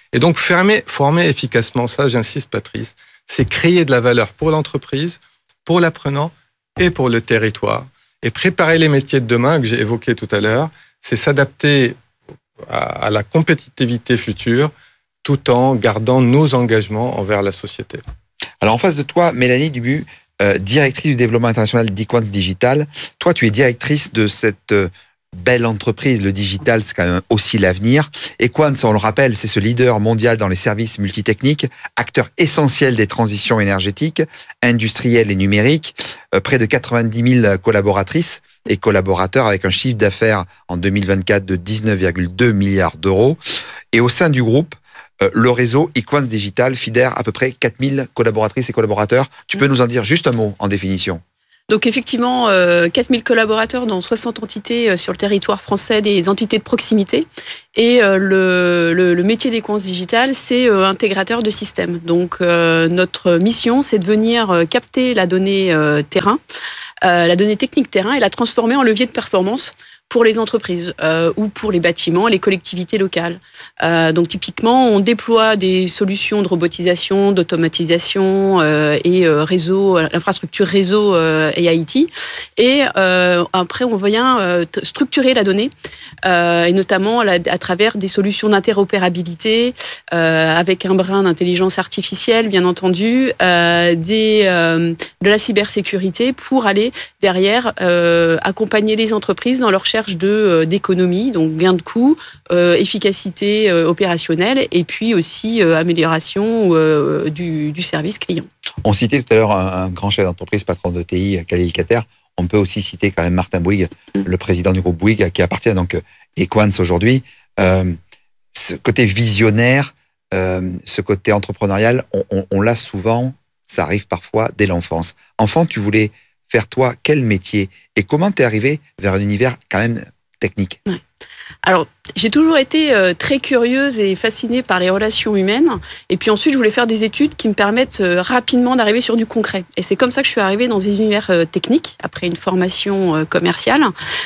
Et donc, former, former efficacement, ça, j'insiste, Patrice, c'est créer de la valeur pour l'entreprise, pour l'apprenant et pour le territoire. Et préparer les métiers de demain, que j'ai évoqué tout à l'heure, c'est s'adapter à, à la compétitivité future tout en gardant nos engagements envers la société. Alors, en face de toi, Mélanie Dubu, euh, directrice du développement international d'Equans Digital. Toi, tu es directrice de cette euh, belle entreprise. Le digital, c'est quand même aussi l'avenir. Equans, on le rappelle, c'est ce leader mondial dans les services multitechniques, acteur essentiel des transitions énergétiques, industrielles et numériques, euh, près de quatre-vingt-dix mille collaboratrices et collaborateurs avec un chiffre d'affaires en deux mille vingt-quatre de dix-neuf virgule deux milliards d'euros. Et au sein du groupe, euh, le réseau Equans Digital fédère à peu près quatre mille collaboratrices et collaborateurs. Tu peux nous en dire juste un mot en définition ? Donc effectivement, euh, quatre mille collaborateurs dans soixante entités euh, sur le territoire français, des entités de proximité. Et euh, le, le, le métier d'Equans Digital, c'est euh, intégrateur de systèmes. Donc euh, notre mission, c'est de venir euh, capter la donnée euh, terrain, euh, la donnée technique terrain et la transformer en levier de performance pour les entreprises euh, ou pour les bâtiments, les collectivités locales. Euh, donc typiquement, on déploie des solutions de robotisation, d'automatisation euh, et euh, réseau, l'infrastructure réseau euh, et I T. Et euh, après, on vient euh, structurer la donnée, euh, et notamment la, à travers des solutions d'interopérabilité, euh, avec un brin d'intelligence artificielle, bien entendu, euh, des, euh, de la cybersécurité pour aller derrière euh, accompagner les entreprises dans leur recherche de euh, d'économie, donc gain de coûts, euh, efficacité euh, opérationnelle et puis aussi euh, amélioration euh, du, du service client. On citait tout à l'heure un, un grand chef d'entreprise, patron de T I, Khalil Kater. On peut aussi citer quand même Martin Bouygues, mmh. le président du groupe Bouygues, qui appartient donc à Equans aujourd'hui. Euh, ce côté visionnaire, euh, ce côté entrepreneurial, on, on, on l'a souvent, ça arrive parfois dès l'enfance. Enfant, tu voulais faire toi quel métier et comment t'es arrivé vers un univers quand même technique? Ouais. Alors, j'ai toujours été euh, très curieuse et fascinée par les relations humaines. Et puis ensuite, je voulais faire des études qui me permettent euh, rapidement d'arriver sur du concret. Et c'est comme ça que je suis arrivée dans des univers euh, techniques, après une formation euh, commerciale.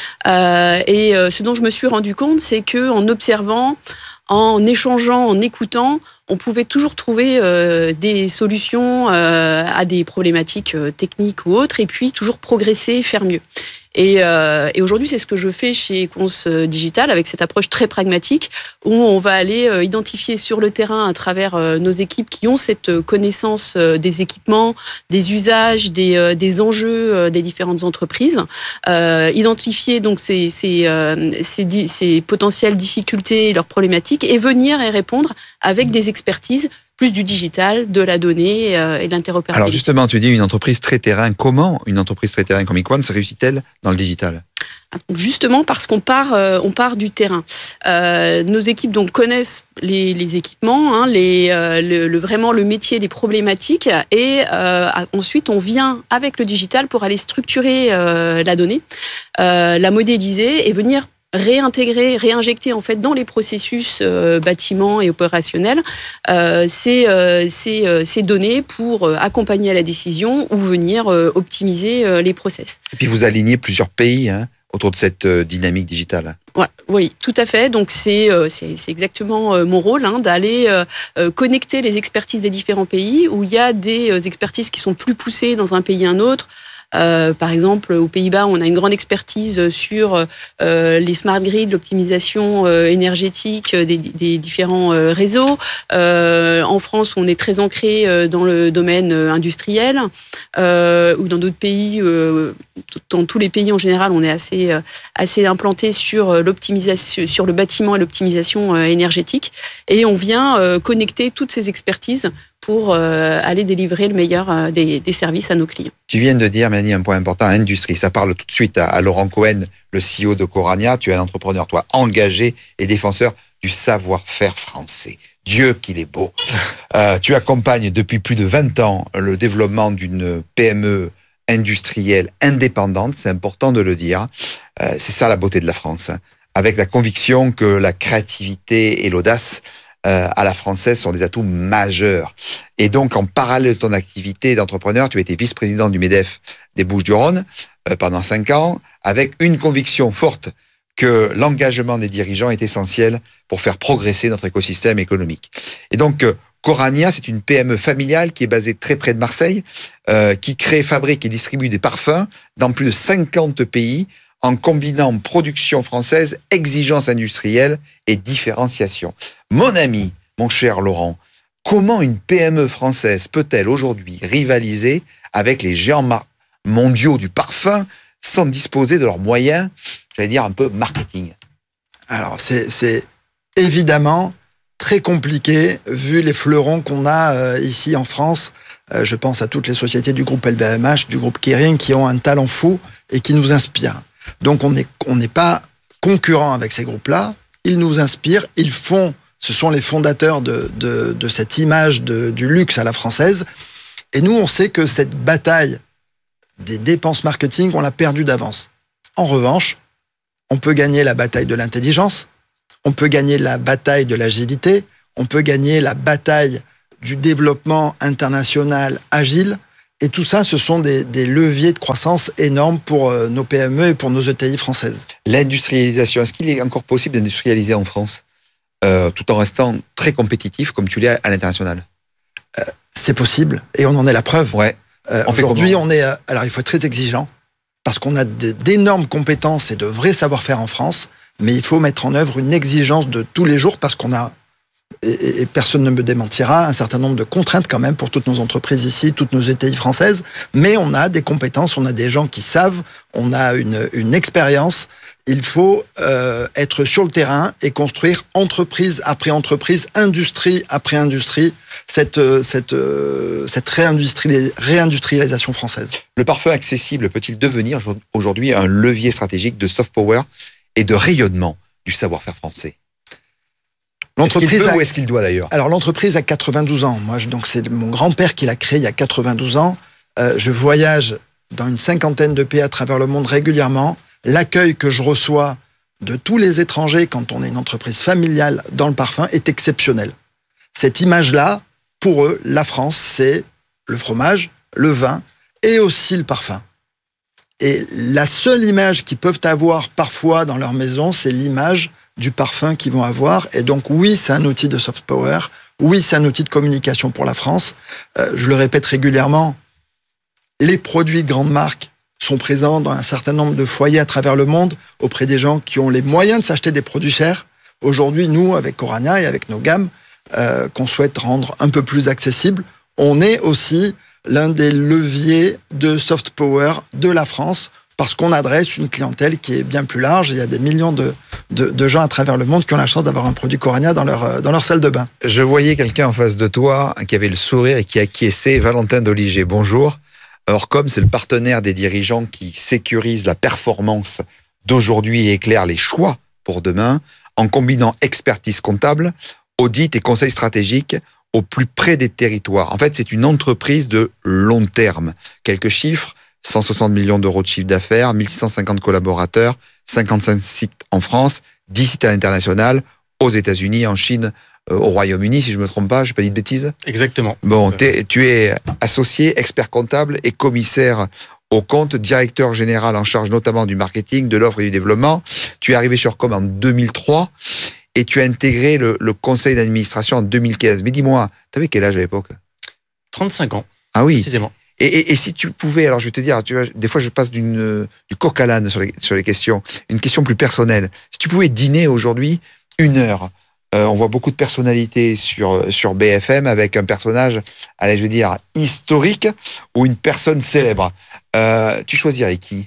Euh, et euh, ce dont je me suis rendu compte, c'est qu'en observant, en échangeant, en écoutant, on pouvait toujours trouver euh, des solutions euh, à des problématiques euh, techniques ou autres, et puis toujours progresser, faire mieux. Et, euh, et aujourd'hui, c'est ce que je fais chez Equans Digital, avec cette approche très pragmatique, où on va aller euh, identifier sur le terrain, à travers euh, nos équipes qui ont cette connaissance euh, des équipements, des usages, des, euh, des enjeux euh, des différentes entreprises, euh, identifier donc ces, ces, euh, ces, ces potentielles difficultés et leurs problématiques, et venir y répondre avec des expertises, plus du digital, de la donnée euh, et de l'interopérabilité. Alors justement, tu dis une entreprise très terrain. Comment une entreprise très terrain comme Equans réussit-elle dans le digital ? Justement parce qu'on part, euh, on part du terrain. Euh, nos équipes donc connaissent les, les équipements, hein, les, euh, le, le, vraiment le métier, les problématiques, et euh, ensuite on vient avec le digital pour aller structurer euh, la donnée, euh, la modéliser et venir réintégrer, réinjecter en fait dans les processus euh, bâtiments et opérationnels euh, ces, euh, ces, euh, ces données pour euh, accompagner à la décision ou venir euh, optimiser euh, les process. Et puis vous alignez plusieurs pays hein, autour de cette euh, dynamique digitale. Ouais, oui, tout à fait. Donc c'est euh, c'est, c'est exactement euh, mon rôle hein, d'aller euh, euh, connecter les expertises des différents pays où il y a des euh, expertises qui sont plus poussées dans un pays à un autre. Euh, par exemple, aux Pays-Bas, on a une grande expertise sur euh, les smart grids, l'optimisation euh, énergétique des, des différents euh, réseaux. Euh, en France, on est très ancré euh, dans le domaine industriel, euh, ou dans d'autres pays, euh, dans tous les pays en général, on est assez euh, assez implanté sur l'optimisation, sur le bâtiment et l'optimisation euh, énergétique. Et on vient euh, connecter toutes ces expertises pour euh, aller délivrer le meilleur euh, des, des services à nos clients. Tu viens de dire, Mélanie, un point important, industrie. Ça parle tout de suite à, à Laurent Cohen, le C E O de Corania. Tu es un entrepreneur, toi, engagé et défenseur du savoir-faire français. Dieu qu'il est beau. Euh, tu accompagnes depuis plus de vingt ans le développement d'une P M E industrielle indépendante, c'est important de le dire. Euh, c'est ça la beauté de la France, hein. Avec la conviction que la créativité et l'audace Euh, à la française sont des atouts majeurs. Et donc, en parallèle de ton activité d'entrepreneur, tu as été vice-président du MEDEF des Bouches-du-Rhône euh, pendant cinq ans, avec une conviction forte que l'engagement des dirigeants est essentiel pour faire progresser notre écosystème économique. Et donc, Corania, c'est une P M E familiale qui est basée très près de Marseille, euh, qui crée, fabrique et distribue des parfums dans plus de cinquante pays en combinant production française, exigence industrielle et différenciation. Mon ami, mon cher Laurent, comment une P M E française peut-elle aujourd'hui rivaliser avec les géants mar- mondiaux du parfum sans disposer de leurs moyens, j'allais dire un peu marketing? Alors, c'est, c'est évidemment très compliqué, vu les fleurons qu'on a euh, ici en France. Euh, je pense à toutes les sociétés du groupe L V M H, du groupe Kering, qui ont un talent fou et qui nous inspirent. Donc, on n'est on n'est pas concurrent avec ces groupes-là. Ils nous inspirent, ils font, ce sont les fondateurs de, de, de cette image de, du luxe à la française. Et nous, on sait que cette bataille des dépenses marketing, on l'a perdue d'avance. En revanche, on peut gagner la bataille de l'intelligence, on peut gagner la bataille de l'agilité, on peut gagner la bataille du développement international agile. Et tout ça, ce sont des, des leviers de croissance énormes pour euh, nos P M E et pour nos E T I françaises. L'industrialisation, est-ce qu'il est encore possible d'industrialiser en France euh, tout en restant très compétitif comme tu l'es à l'international? euh, C'est possible et on en est la preuve. Ouais. Euh, on fait aujourd'hui, comment on est. Euh, alors, il faut être très exigeant parce qu'on a de, d'énormes compétences et de vrais savoir-faire en France, mais il faut mettre en œuvre une exigence de tous les jours parce qu'on a, et, et personne ne me démentira, un certain nombre de contraintes quand même pour toutes nos entreprises ici, toutes nos E T I françaises, mais on a des compétences, on a des gens qui savent, on a une, une expérience. Il faut euh, être sur le terrain et construire entreprise après entreprise, industrie après industrie, cette, cette, cette réindustrie, réindustrialisation française. Le parfum accessible peut-il devenir aujourd'hui un levier stratégique de soft power et de rayonnement du savoir-faire français? L'entreprise est-ce qu'il peut a... ou est-ce qu'il doit d'ailleurs? Alors l'entreprise a quatre-vingt-douze ans. Moi, je, donc c'est mon grand-père qui l'a créée il y a quatre-vingt-douze ans. Euh, je voyage dans une cinquantaine de pays à travers le monde régulièrement. L'accueil que je reçois de tous les étrangers quand on est une entreprise familiale dans le parfum est exceptionnel. Cette image-là, pour eux, la France, c'est le fromage, le vin et aussi le parfum. Et la seule image qu'ils peuvent avoir parfois dans leur maison, c'est l'image du parfum qu'ils vont avoir. Et donc oui, c'est un outil de soft power. Oui, c'est un outil de communication pour la France. Euh, je le répète régulièrement, les produits de grandes marques sont présents dans un certain nombre de foyers à travers le monde auprès des gens qui ont les moyens de s'acheter des produits chers. Aujourd'hui, nous, avec Corania et avec nos gammes euh, qu'on souhaite rendre un peu plus accessibles, on est aussi l'un des leviers de soft power de la France parce qu'on adresse une clientèle qui est bien plus large. Il y a des millions de, de, de gens à travers le monde qui ont la chance d'avoir un produit Corania dans leur, dans leur salle de bain. Je voyais quelqu'un en face de toi qui avait le sourire et qui acquiesçait, Valentin Doliger. Bonjour. Orcom, c'est le partenaire des dirigeants qui sécurise la performance d'aujourd'hui et éclaire les choix pour demain en combinant expertise comptable, audit et conseil stratégique au plus près des territoires. En fait, c'est une entreprise de long terme. Quelques chiffres, cent soixante millions d'euros de chiffre d'affaires, mille six cent cinquante collaborateurs, cinquante-cinq sites en France, dix sites à l'international, aux États-Unis, en Chine, au Royaume-Uni, si je ne me trompe pas, je n'ai pas dit de bêtises. Exactement. Bon, t'es, tu es associé, expert comptable et commissaire au compte, directeur général en charge notamment du marketing, de l'offre et du développement. Tu es arrivé sur Orcom en deux mille trois et tu as intégré le, le conseil d'administration en deux mille quinze. Mais dis-moi, tu avais quel âge à l'époque? trente-cinq ans. Ah oui. Précisément. Et, et, et si tu pouvais, alors je vais te dire, tu vois, des fois je passe d'une, du coq à l'âne sur les, sur les questions, une question plus personnelle. Si tu pouvais dîner aujourd'hui une heure, Euh, on voit beaucoup de personnalités sur, sur B F M avec un personnage, allez, je veux dire, historique ou une personne célèbre. Euh, tu choisirais qui?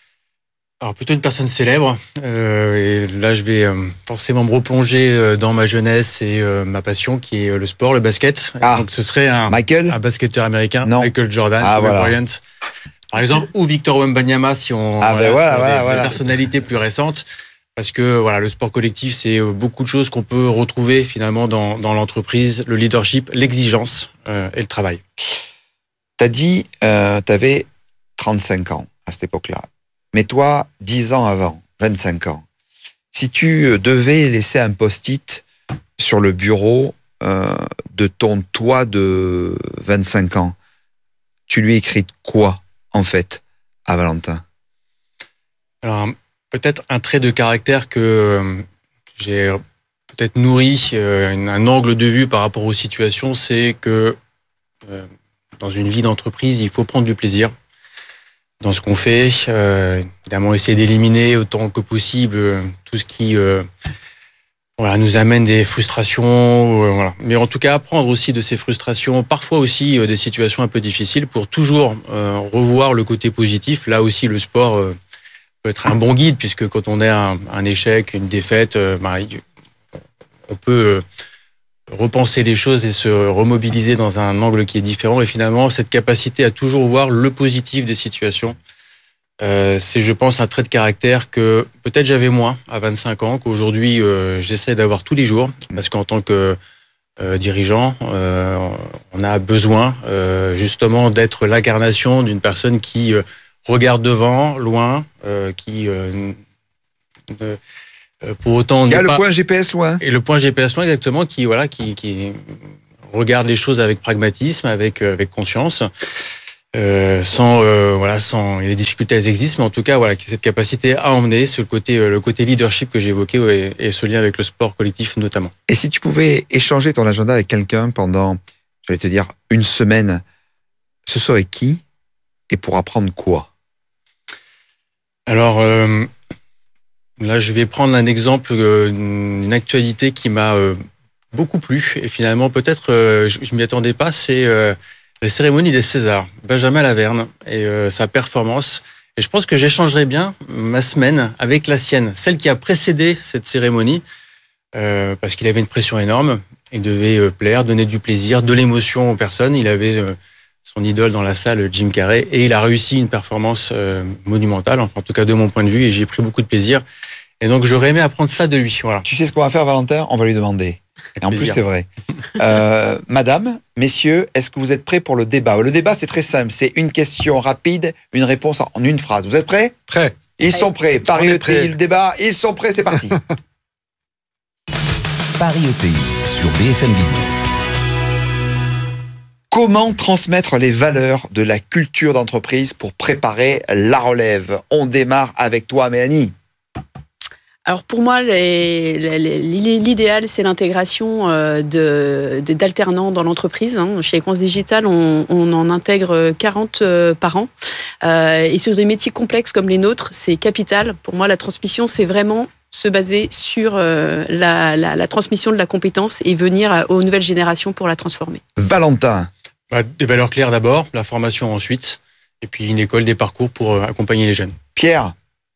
Alors, plutôt une personne célèbre. Euh, et là, je vais euh, forcément me replonger euh, dans ma jeunesse et euh, ma passion, qui est le sport, le basket. Ah, donc, ce serait un, Michael un basketteur américain, non. Michael Jordan, ah, voilà. Bryant, par exemple, ou Victor Wembanyama, si on ah, ben voilà, voilà, des, voilà. des personnalités plus récentes. Parce que voilà, le sport collectif, c'est beaucoup de choses qu'on peut retrouver finalement dans, dans l'entreprise, le leadership, l'exigence euh, et le travail. Tu as dit, euh, tu avais trente-cinq ans à cette époque-là. Mais toi, dix ans avant, vingt-cinq ans, si tu devais laisser un post-it sur le bureau euh, de ton toi de vingt-cinq ans, tu lui écris quoi, en fait, à Valentin? Alors, peut-être un trait de caractère que euh, j'ai peut-être nourri, euh, un angle de vue par rapport aux situations, c'est que euh, dans une vie d'entreprise, il faut prendre du plaisir dans ce qu'on fait. Euh, évidemment, essayer d'éliminer autant que possible euh, tout ce qui euh, voilà, nous amène des frustrations. Euh, voilà. Mais en tout cas, apprendre aussi de ces frustrations, parfois aussi euh, des situations un peu difficiles, pour toujours euh, revoir le côté positif. Là aussi, le sport euh, peut être un bon guide, puisque quand on a un, un échec, une défaite, euh, bah, on peut repenser les choses et se remobiliser dans un angle qui est différent. Et finalement, cette capacité à toujours voir le positif des situations, euh, c'est, je pense, un trait de caractère que peut-être j'avais moins à vingt-cinq ans, qu'aujourd'hui, euh, j'essaie d'avoir tous les jours. Parce qu'en tant que euh, dirigeant, euh, on a besoin euh, justement d'être l'incarnation d'une personne qui euh, regarde devant, loin, euh, qui... Euh, ne, Pour autant, il y a le pas... point G P S loin. Et le point G P S loin, exactement, qui voilà, qui, qui regarde les choses avec pragmatisme, avec avec conscience, euh, sans euh, voilà, sans les difficultés elles existent, mais en tout cas voilà, cette capacité à emmener, c'est le côté le côté leadership que j'évoquais ouais, et ce lien avec le sport collectif notamment. Et si tu pouvais échanger ton agenda avec quelqu'un pendant, j'allais te dire, une semaine, ce serait qui et pour apprendre quoi? Alors. Euh, Là, je vais prendre un exemple, une actualité qui m'a beaucoup plu. Et finalement, peut-être, je ne m'y attendais pas, c'est la cérémonie des Césars. Benjamin Laverne et sa performance. Et je pense que j'échangerais bien ma semaine avec la sienne, celle qui a précédé cette cérémonie, parce qu'il avait une pression énorme. Il devait plaire, donner du plaisir, de l'émotion aux personnes. Il avait son idole dans la salle, Jim Carrey, et il a réussi une performance euh, monumentale, enfin, en tout cas de mon point de vue, et j'ai pris beaucoup de plaisir. Et donc j'aurais aimé apprendre ça de lui. Voilà. Tu sais ce qu'on va faire, Valentin? On va lui demander. Et en plus, c'est vrai. Euh, madame, messieurs, est-ce que vous êtes prêts pour le débat? Le débat, c'est très simple. C'est une question rapide, une réponse en une phrase. Vous êtes prêts? Prêts. Ils sont prêts. Paris E T I, le débat, ils sont prêts, c'est parti. Paris E T I sur B F M Business. Comment transmettre les valeurs de la culture d'entreprise pour préparer la relève? On démarre avec toi, Mélanie. Alors pour moi, les, les, l'idéal, c'est l'intégration de, de, d'alternants dans l'entreprise. Chez Equance Digital, on, on en intègre quarante par an. Euh, et sur des métiers complexes comme les nôtres, c'est capital. Pour moi, la transmission, c'est vraiment se baser sur euh, la, la, la transmission de la compétence et venir aux nouvelles générations pour la transformer. Valentin. Bah, des valeurs claires d'abord, la formation ensuite, et puis une école, des parcours pour euh, accompagner les jeunes. Pierre.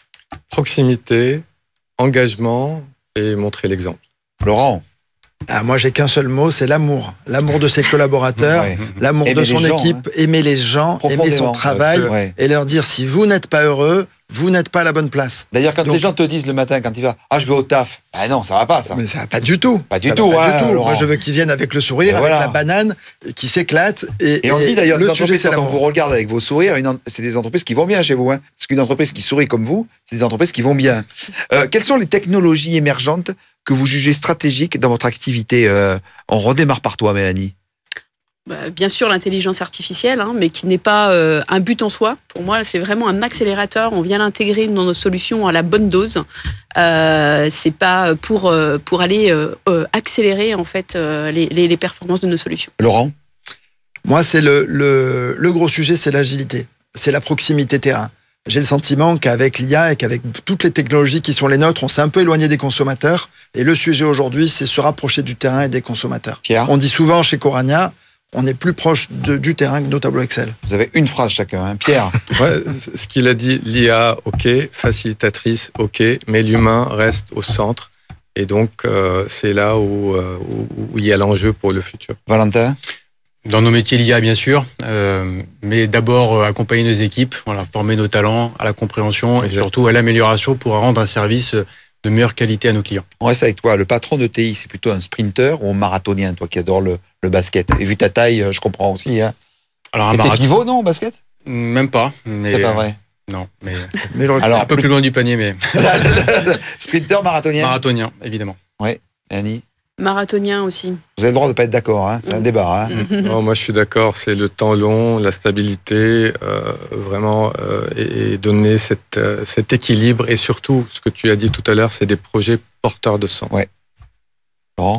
Proximité, engagement et montrer l'exemple. Laurent. Ah, moi, j'ai qu'un seul mot, c'est l'amour. L'amour de ses collaborateurs, ouais. L'amour aimer de son équipe, gens, hein. Aimer les gens, aimer son travail, ouais. Et leur dire, si vous n'êtes pas heureux, vous n'êtes pas à la bonne place. D'ailleurs, quand Donc, les gens te disent le matin, quand ils vont, ah, je vais au taf. Ah non, ça va pas, ça. Mais ça va pas du tout. Pas du ça tout, pas hein, du tout. Laurent. Moi, je veux qu'ils viennent avec le sourire, avec voilà. La banane, qui s'éclate. Et, et on et dit d'ailleurs, le les sujet, entreprises, quand on vous regarde avec vos sourires, une, c'est des entreprises qui vont bien chez vous. Hein, parce qu'une entreprise qui sourit comme vous, c'est des entreprises qui vont bien. Euh, quelles sont les technologies émergentes que vous jugez stratégiques dans votre activité? euh, On redémarre par toi, Mélanie. Bien sûr, l'intelligence artificielle, hein, mais qui n'est pas euh, un but en soi. Pour moi, c'est vraiment un accélérateur. On vient l'intégrer dans nos solutions à la bonne dose. Euh, c'est pas pour euh, pour aller euh, euh, accélérer en fait euh, les, les, les performances de nos solutions. Laurent, moi, c'est le, le le gros sujet, c'est l'agilité, c'est la proximité terrain. J'ai le sentiment qu'avec l'I A et qu'avec toutes les technologies qui sont les nôtres, on s'est un peu éloigné des consommateurs. Et le sujet aujourd'hui, c'est se rapprocher du terrain et des consommateurs. Pierre. On dit souvent chez Corania, on est plus proche de, du terrain que de nos tableaux Excel. Vous avez une phrase chacun, hein. Pierre. Ouais, ce qu'il a dit, l'I A, ok, facilitatrice, ok, mais l'humain reste au centre. Et donc, euh, c'est là où, euh, où il y a l'enjeu pour le futur. Valentin. Dans nos métiers, l'I A, bien sûr, euh, mais d'abord euh, accompagner nos équipes, voilà, former nos talents à la compréhension exact. Et surtout à l'amélioration pour rendre un service de meilleure qualité à nos clients. On reste avec toi. Le patron de T I, c'est plutôt un sprinter ou un marathonien, toi qui adore le, le basket? Et vu ta taille, je comprends aussi. Hein. Alors un Et marathon. T'es pivot, non, au basket? Même pas. Mais c'est pas vrai. Euh, non, mais, mais le alors un peu plus loin du panier, mais sprinter, marathonien. Marathonien, évidemment. Ouais, Annie. Marathonien aussi. Vous avez le droit de ne pas être d'accord, hein, c'est un débat. Hein. Non, moi je suis d'accord, c'est le temps long, la stabilité, euh, vraiment, euh, et, et donner cette, euh, cet équilibre. Et surtout, ce que tu as dit tout à l'heure, c'est des projets porteurs de sang. Ouais. Laurent ?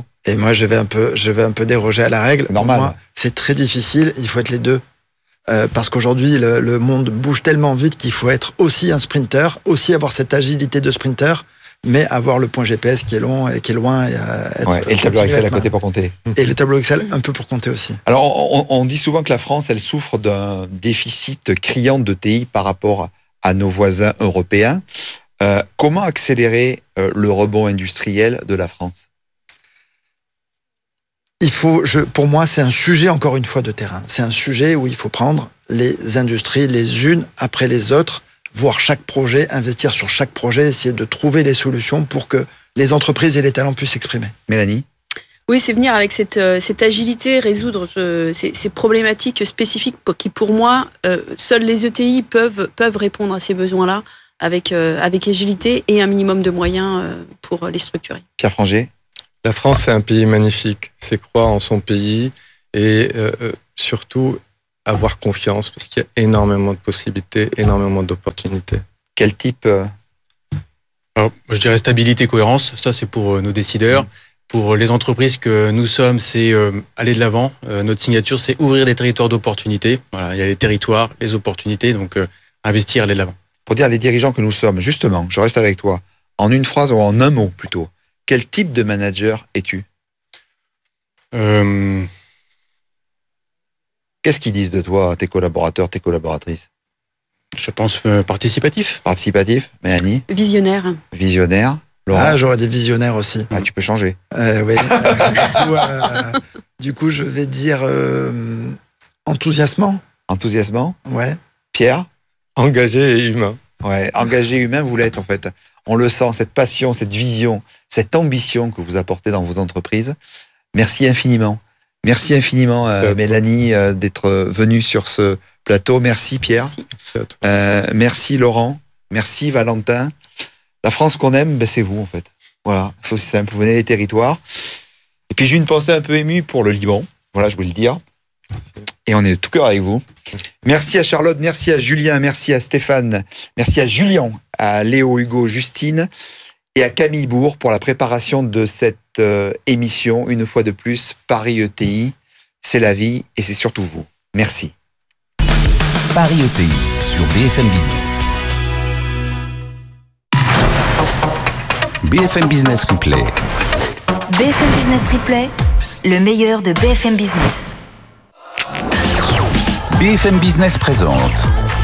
Et moi, je vais un peu, je vais un peu déroger à la règle. C'est normal. Pour moi, c'est très difficile, il faut être les deux. Euh, parce qu'aujourd'hui, le, le monde bouge tellement vite qu'il faut être aussi un sprinter, aussi avoir cette agilité de sprinter, mais avoir le point G P S qui est long et qui est loin. Et, euh, ouais, et le tableau Excel à côté pour compter. Et le tableau Excel un peu pour compter aussi. Alors, on, on dit souvent que la France, elle souffre d'un déficit criant de T I par rapport à nos voisins européens. Euh, comment accélérer euh, le rebond industriel de la France ? Il faut, je, pour moi, c'est un sujet, encore une fois, de terrain. C'est un sujet où il faut prendre les industries les unes après les autres, voir chaque projet, investir sur chaque projet, essayer de trouver des solutions pour que les entreprises et les talents puissent s'exprimer. Mélanie ? Oui, c'est venir avec cette, euh, cette agilité, résoudre euh, ces, ces problématiques spécifiques pour, qui, pour moi, euh, seuls les E T I peuvent, peuvent répondre à ces besoins-là avec, euh, avec agilité et un minimum de moyens euh, pour les structurer. Pierre Frangier ? La France, c'est un pays magnifique. C'est croire en son pays et euh, surtout avoir confiance parce qu'il y a énormément de possibilités, énormément d'opportunités. Quel type euh... Alors, je dirais stabilité, cohérence. Ça, c'est pour euh, nos décideurs. Mmh. Pour les entreprises que nous sommes, c'est euh, aller de l'avant. Euh, notre signature, c'est ouvrir des territoires d'opportunités. Voilà, il y a les territoires, les opportunités, donc euh, investir, aller de l'avant. Pour dire les dirigeants que nous sommes, justement, je reste avec toi, en une phrase ou en un mot plutôt. Quel type de manager es-tu ? euh... Qu'est-ce qu'ils disent de toi, tes collaborateurs, tes collaboratrices ? Je pense euh, participatif. Participatif, Mélanie ? Visionnaire. Visionnaire. Laurent ? Ah, j'aurais des visionnaires aussi. Ah, tu peux changer. Euh, oui. du, coup, euh, du coup, je vais dire euh, enthousiasmant. Enthousiasmant ? Ouais. Pierre ? Engagé et humain. Ouais, engagé humain, vous l'êtes en fait. On le sent, cette passion, cette vision, cette ambition que vous apportez dans vos entreprises. Merci infiniment. Merci infiniment, euh, Mélanie, euh, d'être venue sur ce plateau. Merci, Pierre. Merci, merci, à toi. Euh, merci Laurent. Merci, Valentin. La France qu'on aime, ben, c'est vous, en fait. Voilà, c'est aussi simple. Vous venez des territoires. Et puis, j'ai une pensée un peu émue pour le Liban. Voilà, je voulais le dire. Merci. Et on est de tout cœur avec vous. Merci à Charlotte, merci à Julien, merci à Stéphane, merci à Julien, à Léo, Hugo, Justine et à Camille Bourg pour la préparation de cette euh, émission. Une fois de plus, Paris E T I, c'est la vie et c'est surtout vous. Merci. Paris E T I sur B F M Business. B F M Business Replay. B F M Business Replay, le meilleur de B F M Business. B F M Business présente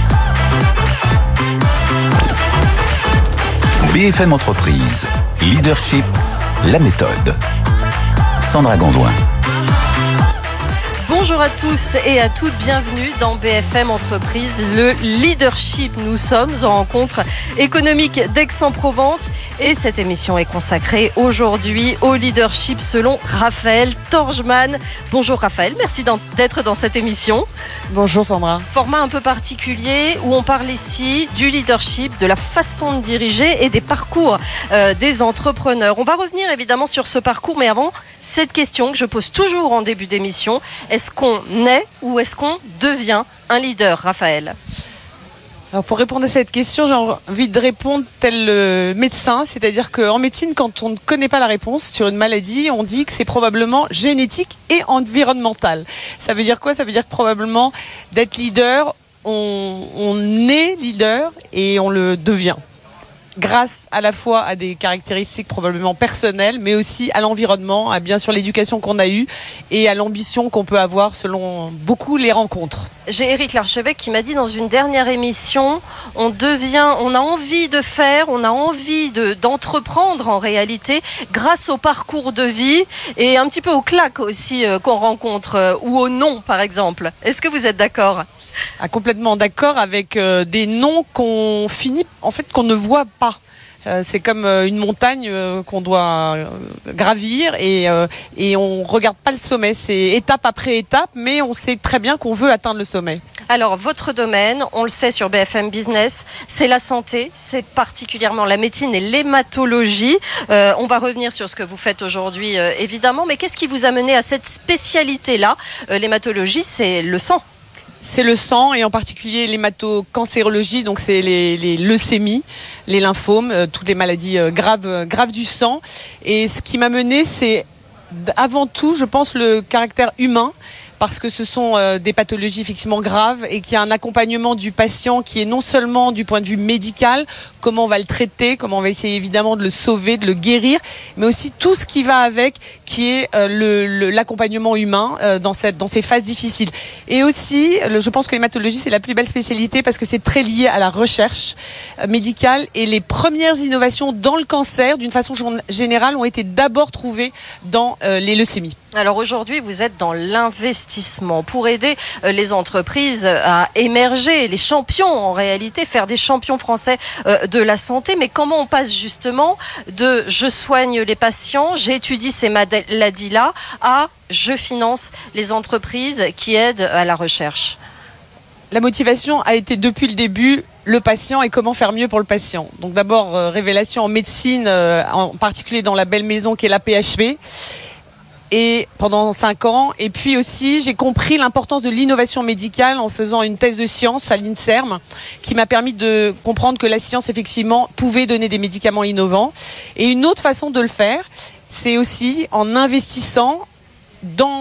B F M Entreprise, Leadership, la méthode. Sandra Gondouin. Bonjour à tous et à toutes, bienvenue dans B F M Entreprise, le leadership. Nous sommes en rencontre économique d'Aix-en-Provence et cette émission est consacrée aujourd'hui au leadership selon Raphaël Torgeman. Bonjour Raphaël, merci d'être dans cette émission. Bonjour Sandra. Format un peu particulier où on parle ici du leadership, de la façon de diriger et des parcours euh, des entrepreneurs. On va revenir évidemment sur ce parcours, mais avant, cette question que je pose toujours en début d'émission, est-ce qu'on est ou est-ce qu'on devient un leader, Raphaël ? Alors pour répondre à cette question, j'ai envie de répondre tel le médecin, c'est-à-dire qu'en médecine, quand on ne connaît pas la réponse sur une maladie, on dit que c'est probablement génétique et environnemental. Ça veut dire quoi ? Ça veut dire que probablement d'être leader, on, on est leader et on le devient. Grâce à la fois à des caractéristiques probablement personnelles, mais aussi à l'environnement, à bien sûr l'éducation qu'on a eue et à l'ambition qu'on peut avoir selon beaucoup les rencontres. J'ai Éric Larchevêque qui m'a dit dans une dernière émission, on devient, on a envie de faire, on a envie de, d'entreprendre en réalité grâce au parcours de vie et un petit peu aux claques aussi euh, qu'on rencontre euh, ou aux noms par exemple. Est-ce que vous êtes d'accord ? Ah, complètement d'accord avec euh, des noms qu'on finit, en fait, qu'on ne voit pas. Euh, c'est comme euh, une montagne euh, qu'on doit euh, gravir et, euh, et on regarde pas le sommet. C'est étape après étape, mais on sait très bien qu'on veut atteindre le sommet. Alors, votre domaine, on le sait sur B F M Business, c'est la santé, c'est particulièrement la médecine et l'hématologie. Euh, on va revenir sur ce que vous faites aujourd'hui, euh, évidemment, mais qu'est-ce qui vous a mené à cette spécialité-là? euh, L'hématologie, c'est le sang. C'est le sang et en particulier l'hématocancérologie, donc c'est les, les leucémies, les lymphomes, euh, toutes les maladies euh, graves, euh, graves du sang. Et ce qui m'a mené, c'est avant tout, je pense, le caractère humain, parce que ce sont euh, des pathologies effectivement graves et qu'il y a un accompagnement du patient qui est non seulement du point de vue médical, comment on va le traiter, comment on va essayer évidemment de le sauver, de le guérir, mais aussi tout ce qui va avec, qui est euh, le, le, l'accompagnement humain euh, dans, cette, dans ces phases difficiles. Et aussi, le, je pense que l'hématologie, c'est la plus belle spécialité parce que c'est très lié à la recherche euh, médicale et les premières innovations dans le cancer, d'une façon générale, ont été d'abord trouvées dans euh, les leucémies. Alors aujourd'hui, vous êtes dans l'investissement pour aider les entreprises à émerger, les champions en réalité, faire des champions français de la santé. Mais comment on passe justement de « je soigne les patients, j'étudie ces maladies-là » à « je finance les entreprises qui aident à la recherche ». La motivation a été depuis le début le patient et comment faire mieux pour le patient. Donc d'abord, euh, révélation en médecine, euh, en particulier dans la belle maison qui est l'A P H P. Et pendant cinq ans. Et puis aussi, j'ai compris l'importance de l'innovation médicale en faisant une thèse de science à l'INSERM qui m'a permis de comprendre que la science, effectivement, pouvait donner des médicaments innovants. Et une autre façon de le faire, c'est aussi en investissant dans